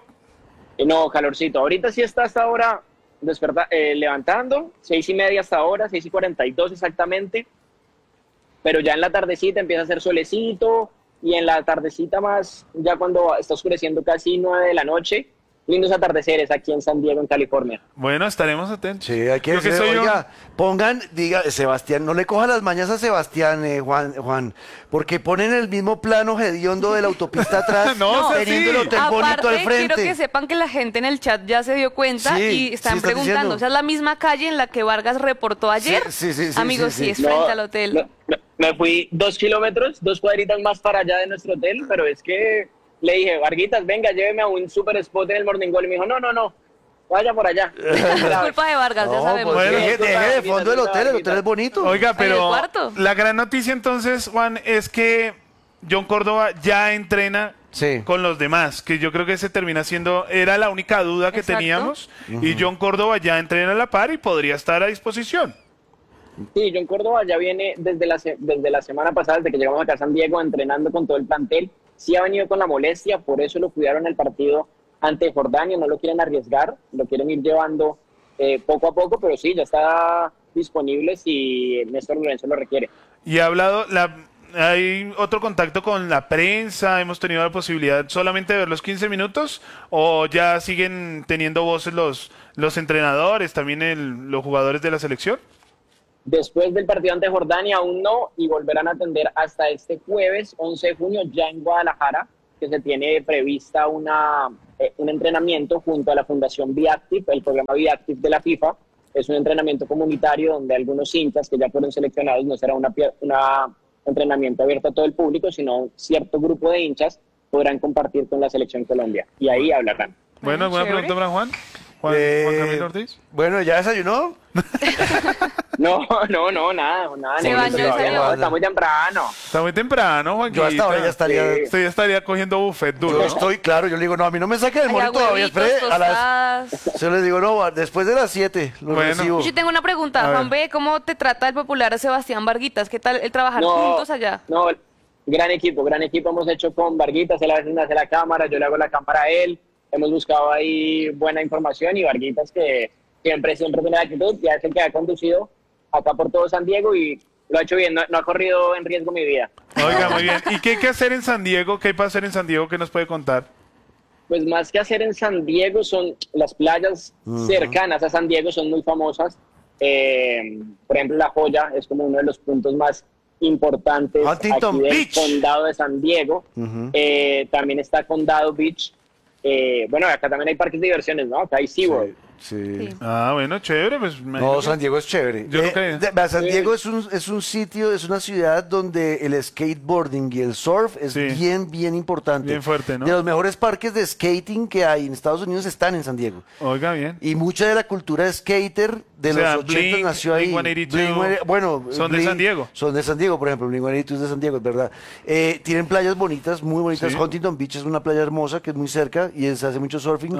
Speaker 20: No, calorcito. Ahorita sí está hasta ahora levantando, 6:30 hasta ahora, 6:42 exactamente. Pero ya en la tardecita empieza a hacer solecito y en la tardecita más, ya cuando está oscureciendo casi 9 de la noche, lindos atardeceres aquí en San Diego, en California.
Speaker 1: Bueno, estaremos atentos.
Speaker 3: Sí, hay que
Speaker 1: Yo que
Speaker 3: decir,
Speaker 1: soy
Speaker 3: oiga, pongan, diga, Sebastián, no le coja las mañas a Sebastián, Juan, porque ponen el mismo plano hediondo de la autopista atrás, teniendo el hotel bonito al frente.
Speaker 13: Quiero que sepan que la gente en el chat ya se dio cuenta
Speaker 3: Sí,
Speaker 13: y están
Speaker 3: sí,
Speaker 13: preguntando,
Speaker 3: diciendo.
Speaker 13: o sea, es la misma calle en la que Vargas reportó ayer.
Speaker 3: Sí,
Speaker 13: Amigos, sí, es frente al hotel.
Speaker 20: Me fui 2 kilómetros, 2 cuadritas más para allá de nuestro hotel, pero es que le dije, Varguitas, venga, lléveme a un super spot en el Morning Goal. Y me dijo, no, vaya por allá.
Speaker 13: Es culpa de Vargas, ya sabemos.
Speaker 3: Pues, deje de fondo el hotel es bonito.
Speaker 1: Oiga,
Speaker 13: ¿En
Speaker 1: pero
Speaker 13: el cuarto?
Speaker 1: la gran noticia entonces, Juan, es que John Córdoba ya entrena con los demás, que yo creo que ese termina siendo, era la única duda que
Speaker 20: Exacto.
Speaker 1: teníamos, y John Córdoba ya entrena a la par y podría estar a disposición.
Speaker 20: Sí, John Córdoba ya viene desde la semana pasada, desde que llegamos acá a San Diego, entrenando con todo el plantel. Sí ha venido con la molestia, por eso lo cuidaron el partido ante Jordania, no lo quieren arriesgar, lo quieren ir llevando poco a poco, pero sí, ya está disponible si Néstor Lorenzo lo requiere.
Speaker 1: Y ha hablado, ¿hay otro contacto con la prensa? ¿Hemos tenido la posibilidad solamente de ver los 15 minutos? ¿O ya siguen teniendo voces los entrenadores, también los jugadores de la selección?
Speaker 20: Después del partido ante Jordania aún no, y volverán a atender hasta este jueves 11 de junio ya en Guadalajara, que se tiene prevista un entrenamiento junto a la Fundación Viactive, el programa Viactive de la FIFA. Es un entrenamiento comunitario donde algunos hinchas que ya fueron seleccionados, no será un entrenamiento abierto a todo el público, sino un cierto grupo de hinchas podrán compartir con la Selección Colombia, y ahí hablarán.
Speaker 1: Bueno, ¿alguna pregunta para Juan? ¿Juan Camilo Ortiz?
Speaker 3: Bueno, ¿ya desayunó?
Speaker 20: No, nada.
Speaker 13: Se bañó,
Speaker 20: No, está muy temprano.
Speaker 1: Está muy temprano, Juanquita.
Speaker 3: Yo hasta ahora ya estaría...
Speaker 1: Usted ya estaría cogiendo buffet duro,
Speaker 3: Yo
Speaker 1: ¿no?
Speaker 3: estoy claro, yo le digo, no, a mí no me saque del
Speaker 13: Hay
Speaker 3: morro todavía,
Speaker 13: huevitos,
Speaker 3: espere,
Speaker 13: tostadas.
Speaker 3: Yo les digo, no, después de las 7 lo recibo.
Speaker 13: Yo tengo una pregunta, Juan B, ¿cómo te trata el popular Sebastián Varguitas? ¿Qué tal el trabajar juntos allá?
Speaker 20: No, gran equipo hemos hecho con Varguitas, él a veces me hace la cámara, yo le hago la cámara a él, hemos buscado ahí buena información, y Varguitas, que siempre tiene la actitud, ya es el que ha conducido acá por todo San Diego y lo ha hecho bien, no ha corrido en riesgo mi vida.
Speaker 1: Oiga, muy bien. ¿Y qué hay que hacer en San Diego? ¿Qué hay para hacer en San Diego? ¿Qué nos puede contar?
Speaker 20: Pues más que hacer en San Diego son las playas cercanas a San Diego, son muy famosas. Por ejemplo, La Joya es como uno de los puntos más importantes
Speaker 3: Huntington
Speaker 20: aquí del
Speaker 3: Beach.
Speaker 20: condado de San Diego. También está Condado Beach. Bueno, acá también hay parques de diversiones, ¿no? Acá hay SeaWorld.
Speaker 3: Sí.
Speaker 1: Ah, bueno, chévere. Pues,
Speaker 3: No, San Diego es chévere.
Speaker 1: Yo nunca-
Speaker 3: San Diego es un sitio, es una ciudad donde el skateboarding y el surf es bien importante.
Speaker 1: Bien fuerte, ¿no?
Speaker 3: De los mejores parques de skating que hay en Estados Unidos están en San Diego.
Speaker 1: Oiga, bien.
Speaker 3: Y mucha de la cultura skater de
Speaker 1: O sea,
Speaker 3: los 80 nació ahí.
Speaker 1: Blink-182
Speaker 3: bueno,
Speaker 1: son de San Diego.
Speaker 3: Son de San Diego, por ejemplo. Blink-182 es de San Diego, es verdad. Tienen playas bonitas, muy bonitas.
Speaker 1: Sí.
Speaker 3: Huntington Beach es una playa hermosa que es muy cerca y se hace mucho surfing.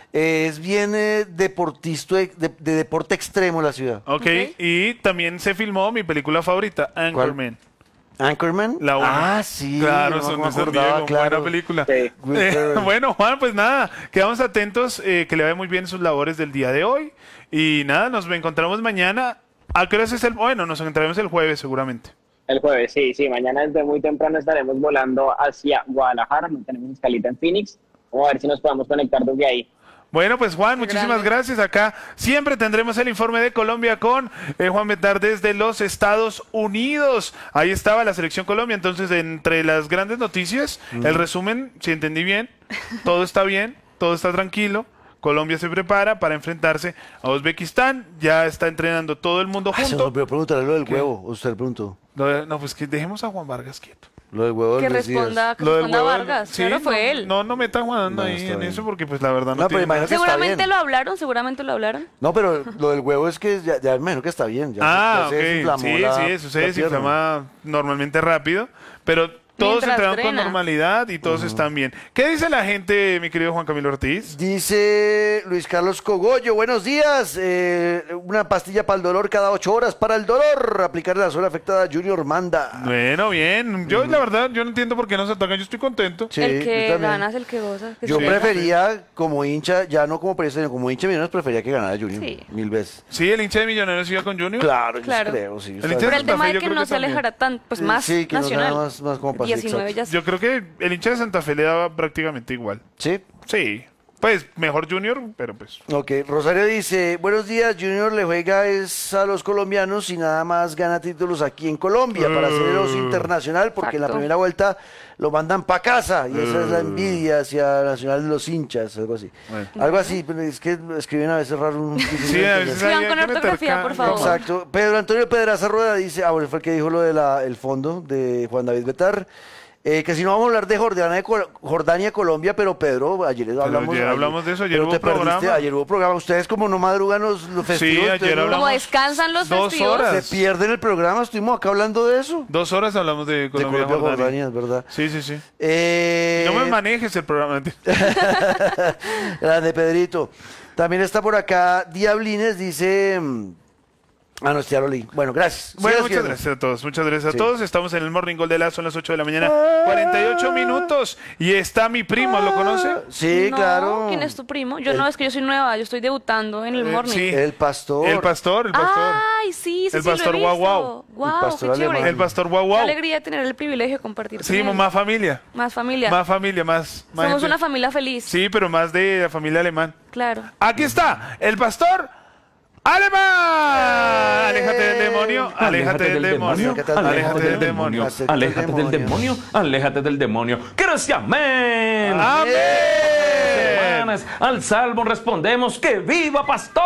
Speaker 3: Es bien deportista, de deporte extremo la ciudad.
Speaker 1: Ok, y también se filmó mi película favorita, Anchorman.
Speaker 3: ¿Anchorman?
Speaker 1: La una.
Speaker 3: Ah, sí.
Speaker 1: Claro,
Speaker 3: no
Speaker 1: son
Speaker 3: me
Speaker 1: de San
Speaker 3: acordaba,
Speaker 1: Diego,
Speaker 3: claro.
Speaker 1: buena película.
Speaker 3: Ferrell.
Speaker 1: Bueno, Juan, pues nada, quedamos atentos, que le vaya muy bien sus labores del día de hoy. Y nada, nos encontramos mañana. ¿A qué hora es el...? Bueno, nos encontraremos el jueves seguramente.
Speaker 20: El jueves, sí, mañana desde muy temprano estaremos volando hacia Guadalajara, no tenemos escalita en Phoenix. Vamos a ver si nos podemos conectar desde ahí.
Speaker 1: Bueno, pues Juan, muchísimas gracias. Acá siempre tendremos el informe de Colombia con Juan Betar desde los Estados Unidos. Ahí estaba la Selección Colombia. Entonces, entre las grandes noticias, el resumen, si entendí bien, todo está bien, todo está tranquilo. Colombia se prepara para enfrentarse a Uzbekistán. Ya está entrenando todo el mundo
Speaker 3: Se me
Speaker 1: junto.
Speaker 3: olvidó preguntarle lo del huevo. Usted le preguntó.
Speaker 1: No, pues que dejemos a Juan Vargas quieto.
Speaker 3: Lo del huevo
Speaker 13: Que
Speaker 3: del Luis
Speaker 13: responda,
Speaker 3: Díaz.
Speaker 13: que
Speaker 1: Lo del
Speaker 13: responda
Speaker 1: huevo,
Speaker 13: Vargas,
Speaker 1: sí,
Speaker 13: claro, fue él.
Speaker 1: No metan Juan
Speaker 3: Bueno,
Speaker 1: ahí
Speaker 3: está
Speaker 1: en
Speaker 3: bien.
Speaker 1: eso porque pues la verdad no,
Speaker 3: No, pero
Speaker 1: tiene
Speaker 3: imagínate que está
Speaker 13: Seguramente
Speaker 3: bien.
Speaker 13: lo hablaron, seguramente lo hablaron.
Speaker 3: No, pero lo del huevo es que ya me imagino que está bien. Ya se
Speaker 1: ok.
Speaker 3: desinflamó
Speaker 1: Sí, eso se
Speaker 3: la
Speaker 1: desinflama normalmente rápido, pero todos
Speaker 13: Mientras
Speaker 1: entrenan con
Speaker 13: drena.
Speaker 1: normalidad y todos están bien. ¿Qué dice la gente, mi querido Juan Camilo Ortiz?
Speaker 3: Dice Luis Carlos Cogollo, buenos días. Una pastilla para el dolor cada 8 horas para el dolor. Aplicar la zona afectada, Junior manda.
Speaker 1: Bueno, bien. Yo, la verdad, yo no entiendo por qué nos atacan. Yo estoy contento.
Speaker 3: Sí,
Speaker 13: El
Speaker 3: yo
Speaker 13: que
Speaker 3: también.
Speaker 13: gana es el que goza. que
Speaker 3: Yo
Speaker 13: se
Speaker 3: prefería, como hincha, ya no como periodista, sino como hincha de Millonarios, prefería que ganara Junior.
Speaker 13: Sí.
Speaker 3: 1000 veces.
Speaker 1: Sí, el hincha de Millonarios iba con Junior.
Speaker 3: Claro,
Speaker 13: Claro.
Speaker 3: yo creo, sí.
Speaker 1: El
Speaker 3: está
Speaker 1: hincha
Speaker 3: bien.
Speaker 13: Pero el tema
Speaker 1: Fe,
Speaker 13: de
Speaker 1: yo
Speaker 13: que
Speaker 1: creo
Speaker 13: no
Speaker 1: que
Speaker 13: se
Speaker 1: también.
Speaker 13: alejará tan, pues más
Speaker 3: Sí, que nos
Speaker 13: nacional.
Speaker 3: gana más como para
Speaker 13: 19 ya.
Speaker 1: Yo creo que el hincha de Santa Fe le daba prácticamente igual.
Speaker 3: Sí.
Speaker 1: Sí. Pues mejor Junior, pero pues.
Speaker 3: Ok, Rosario dice, buenos días, Junior le juega es a los colombianos y nada más gana títulos aquí en Colombia para hacer el oso internacional, porque en la primera vuelta lo mandan para casa y esa es la envidia hacia Nacional de los hinchas, algo así. Algo así, pero es que escriben a veces raro.
Speaker 1: Sí, a veces
Speaker 13: escriban con ortografía, por favor.
Speaker 3: Exacto. Pedro Antonio Pedraza Rueda dice, bueno, fue el que dijo lo de el fondo de Juan David Betar. Que si no vamos a hablar de Jordania, Colombia, pero Pedro, ayer hablamos
Speaker 1: de eso, ayer hubo programa.
Speaker 3: Ayer hubo programa. Ustedes como no madrugan los festivos.
Speaker 1: Sí, ayer hablamos.
Speaker 13: Como descansan los
Speaker 1: 2
Speaker 13: festivos.
Speaker 1: horas.
Speaker 3: Se pierden el programa, estuvimos acá hablando de eso.
Speaker 1: 2 horas hablamos de Colombia,
Speaker 3: Jordania, es verdad.
Speaker 1: Sí. No me manejes el programa.
Speaker 3: Grande, Pedrito. También está por acá Diablines, dice... no, ya lo leí. Bueno, gracias.
Speaker 1: Bueno, muchas gracias a todos. Muchas gracias a todos. Estamos en el Morning Gol de Lazo, son las 8 de la mañana, 48 minutos. Y está mi primo, ¿lo conoce?
Speaker 3: Sí,
Speaker 13: No,
Speaker 3: claro.
Speaker 13: ¿quién es tu primo? Yo no, es que yo soy nueva, yo estoy debutando en el Morning.
Speaker 1: Sí.
Speaker 3: El pastor.
Speaker 1: El pastor.
Speaker 13: Ay, sí,
Speaker 1: El pastor
Speaker 13: lo he visto.
Speaker 1: Guau.
Speaker 13: Guau,
Speaker 3: El pastor
Speaker 13: qué chévere.
Speaker 3: alemán.
Speaker 1: El pastor Guau
Speaker 13: Qué
Speaker 1: Guau.
Speaker 13: alegría tener el privilegio de compartir con
Speaker 1: Sí,
Speaker 13: él.
Speaker 1: más familia.
Speaker 13: Más familia.
Speaker 1: Más familia, más
Speaker 13: Somos
Speaker 1: gente.
Speaker 13: una familia feliz.
Speaker 1: Sí, pero más de la familia alemán.
Speaker 13: Claro.
Speaker 1: Aquí está, el pastor alemán. Aléjate del demonio, aléjate del demonio, aléjate del demonio.
Speaker 17: Aléjate del demonio, aléjate del demonio. ¡Gracias, amén!
Speaker 1: ¡Amén!
Speaker 17: Hermanas, al salmo respondemos que viva pastor.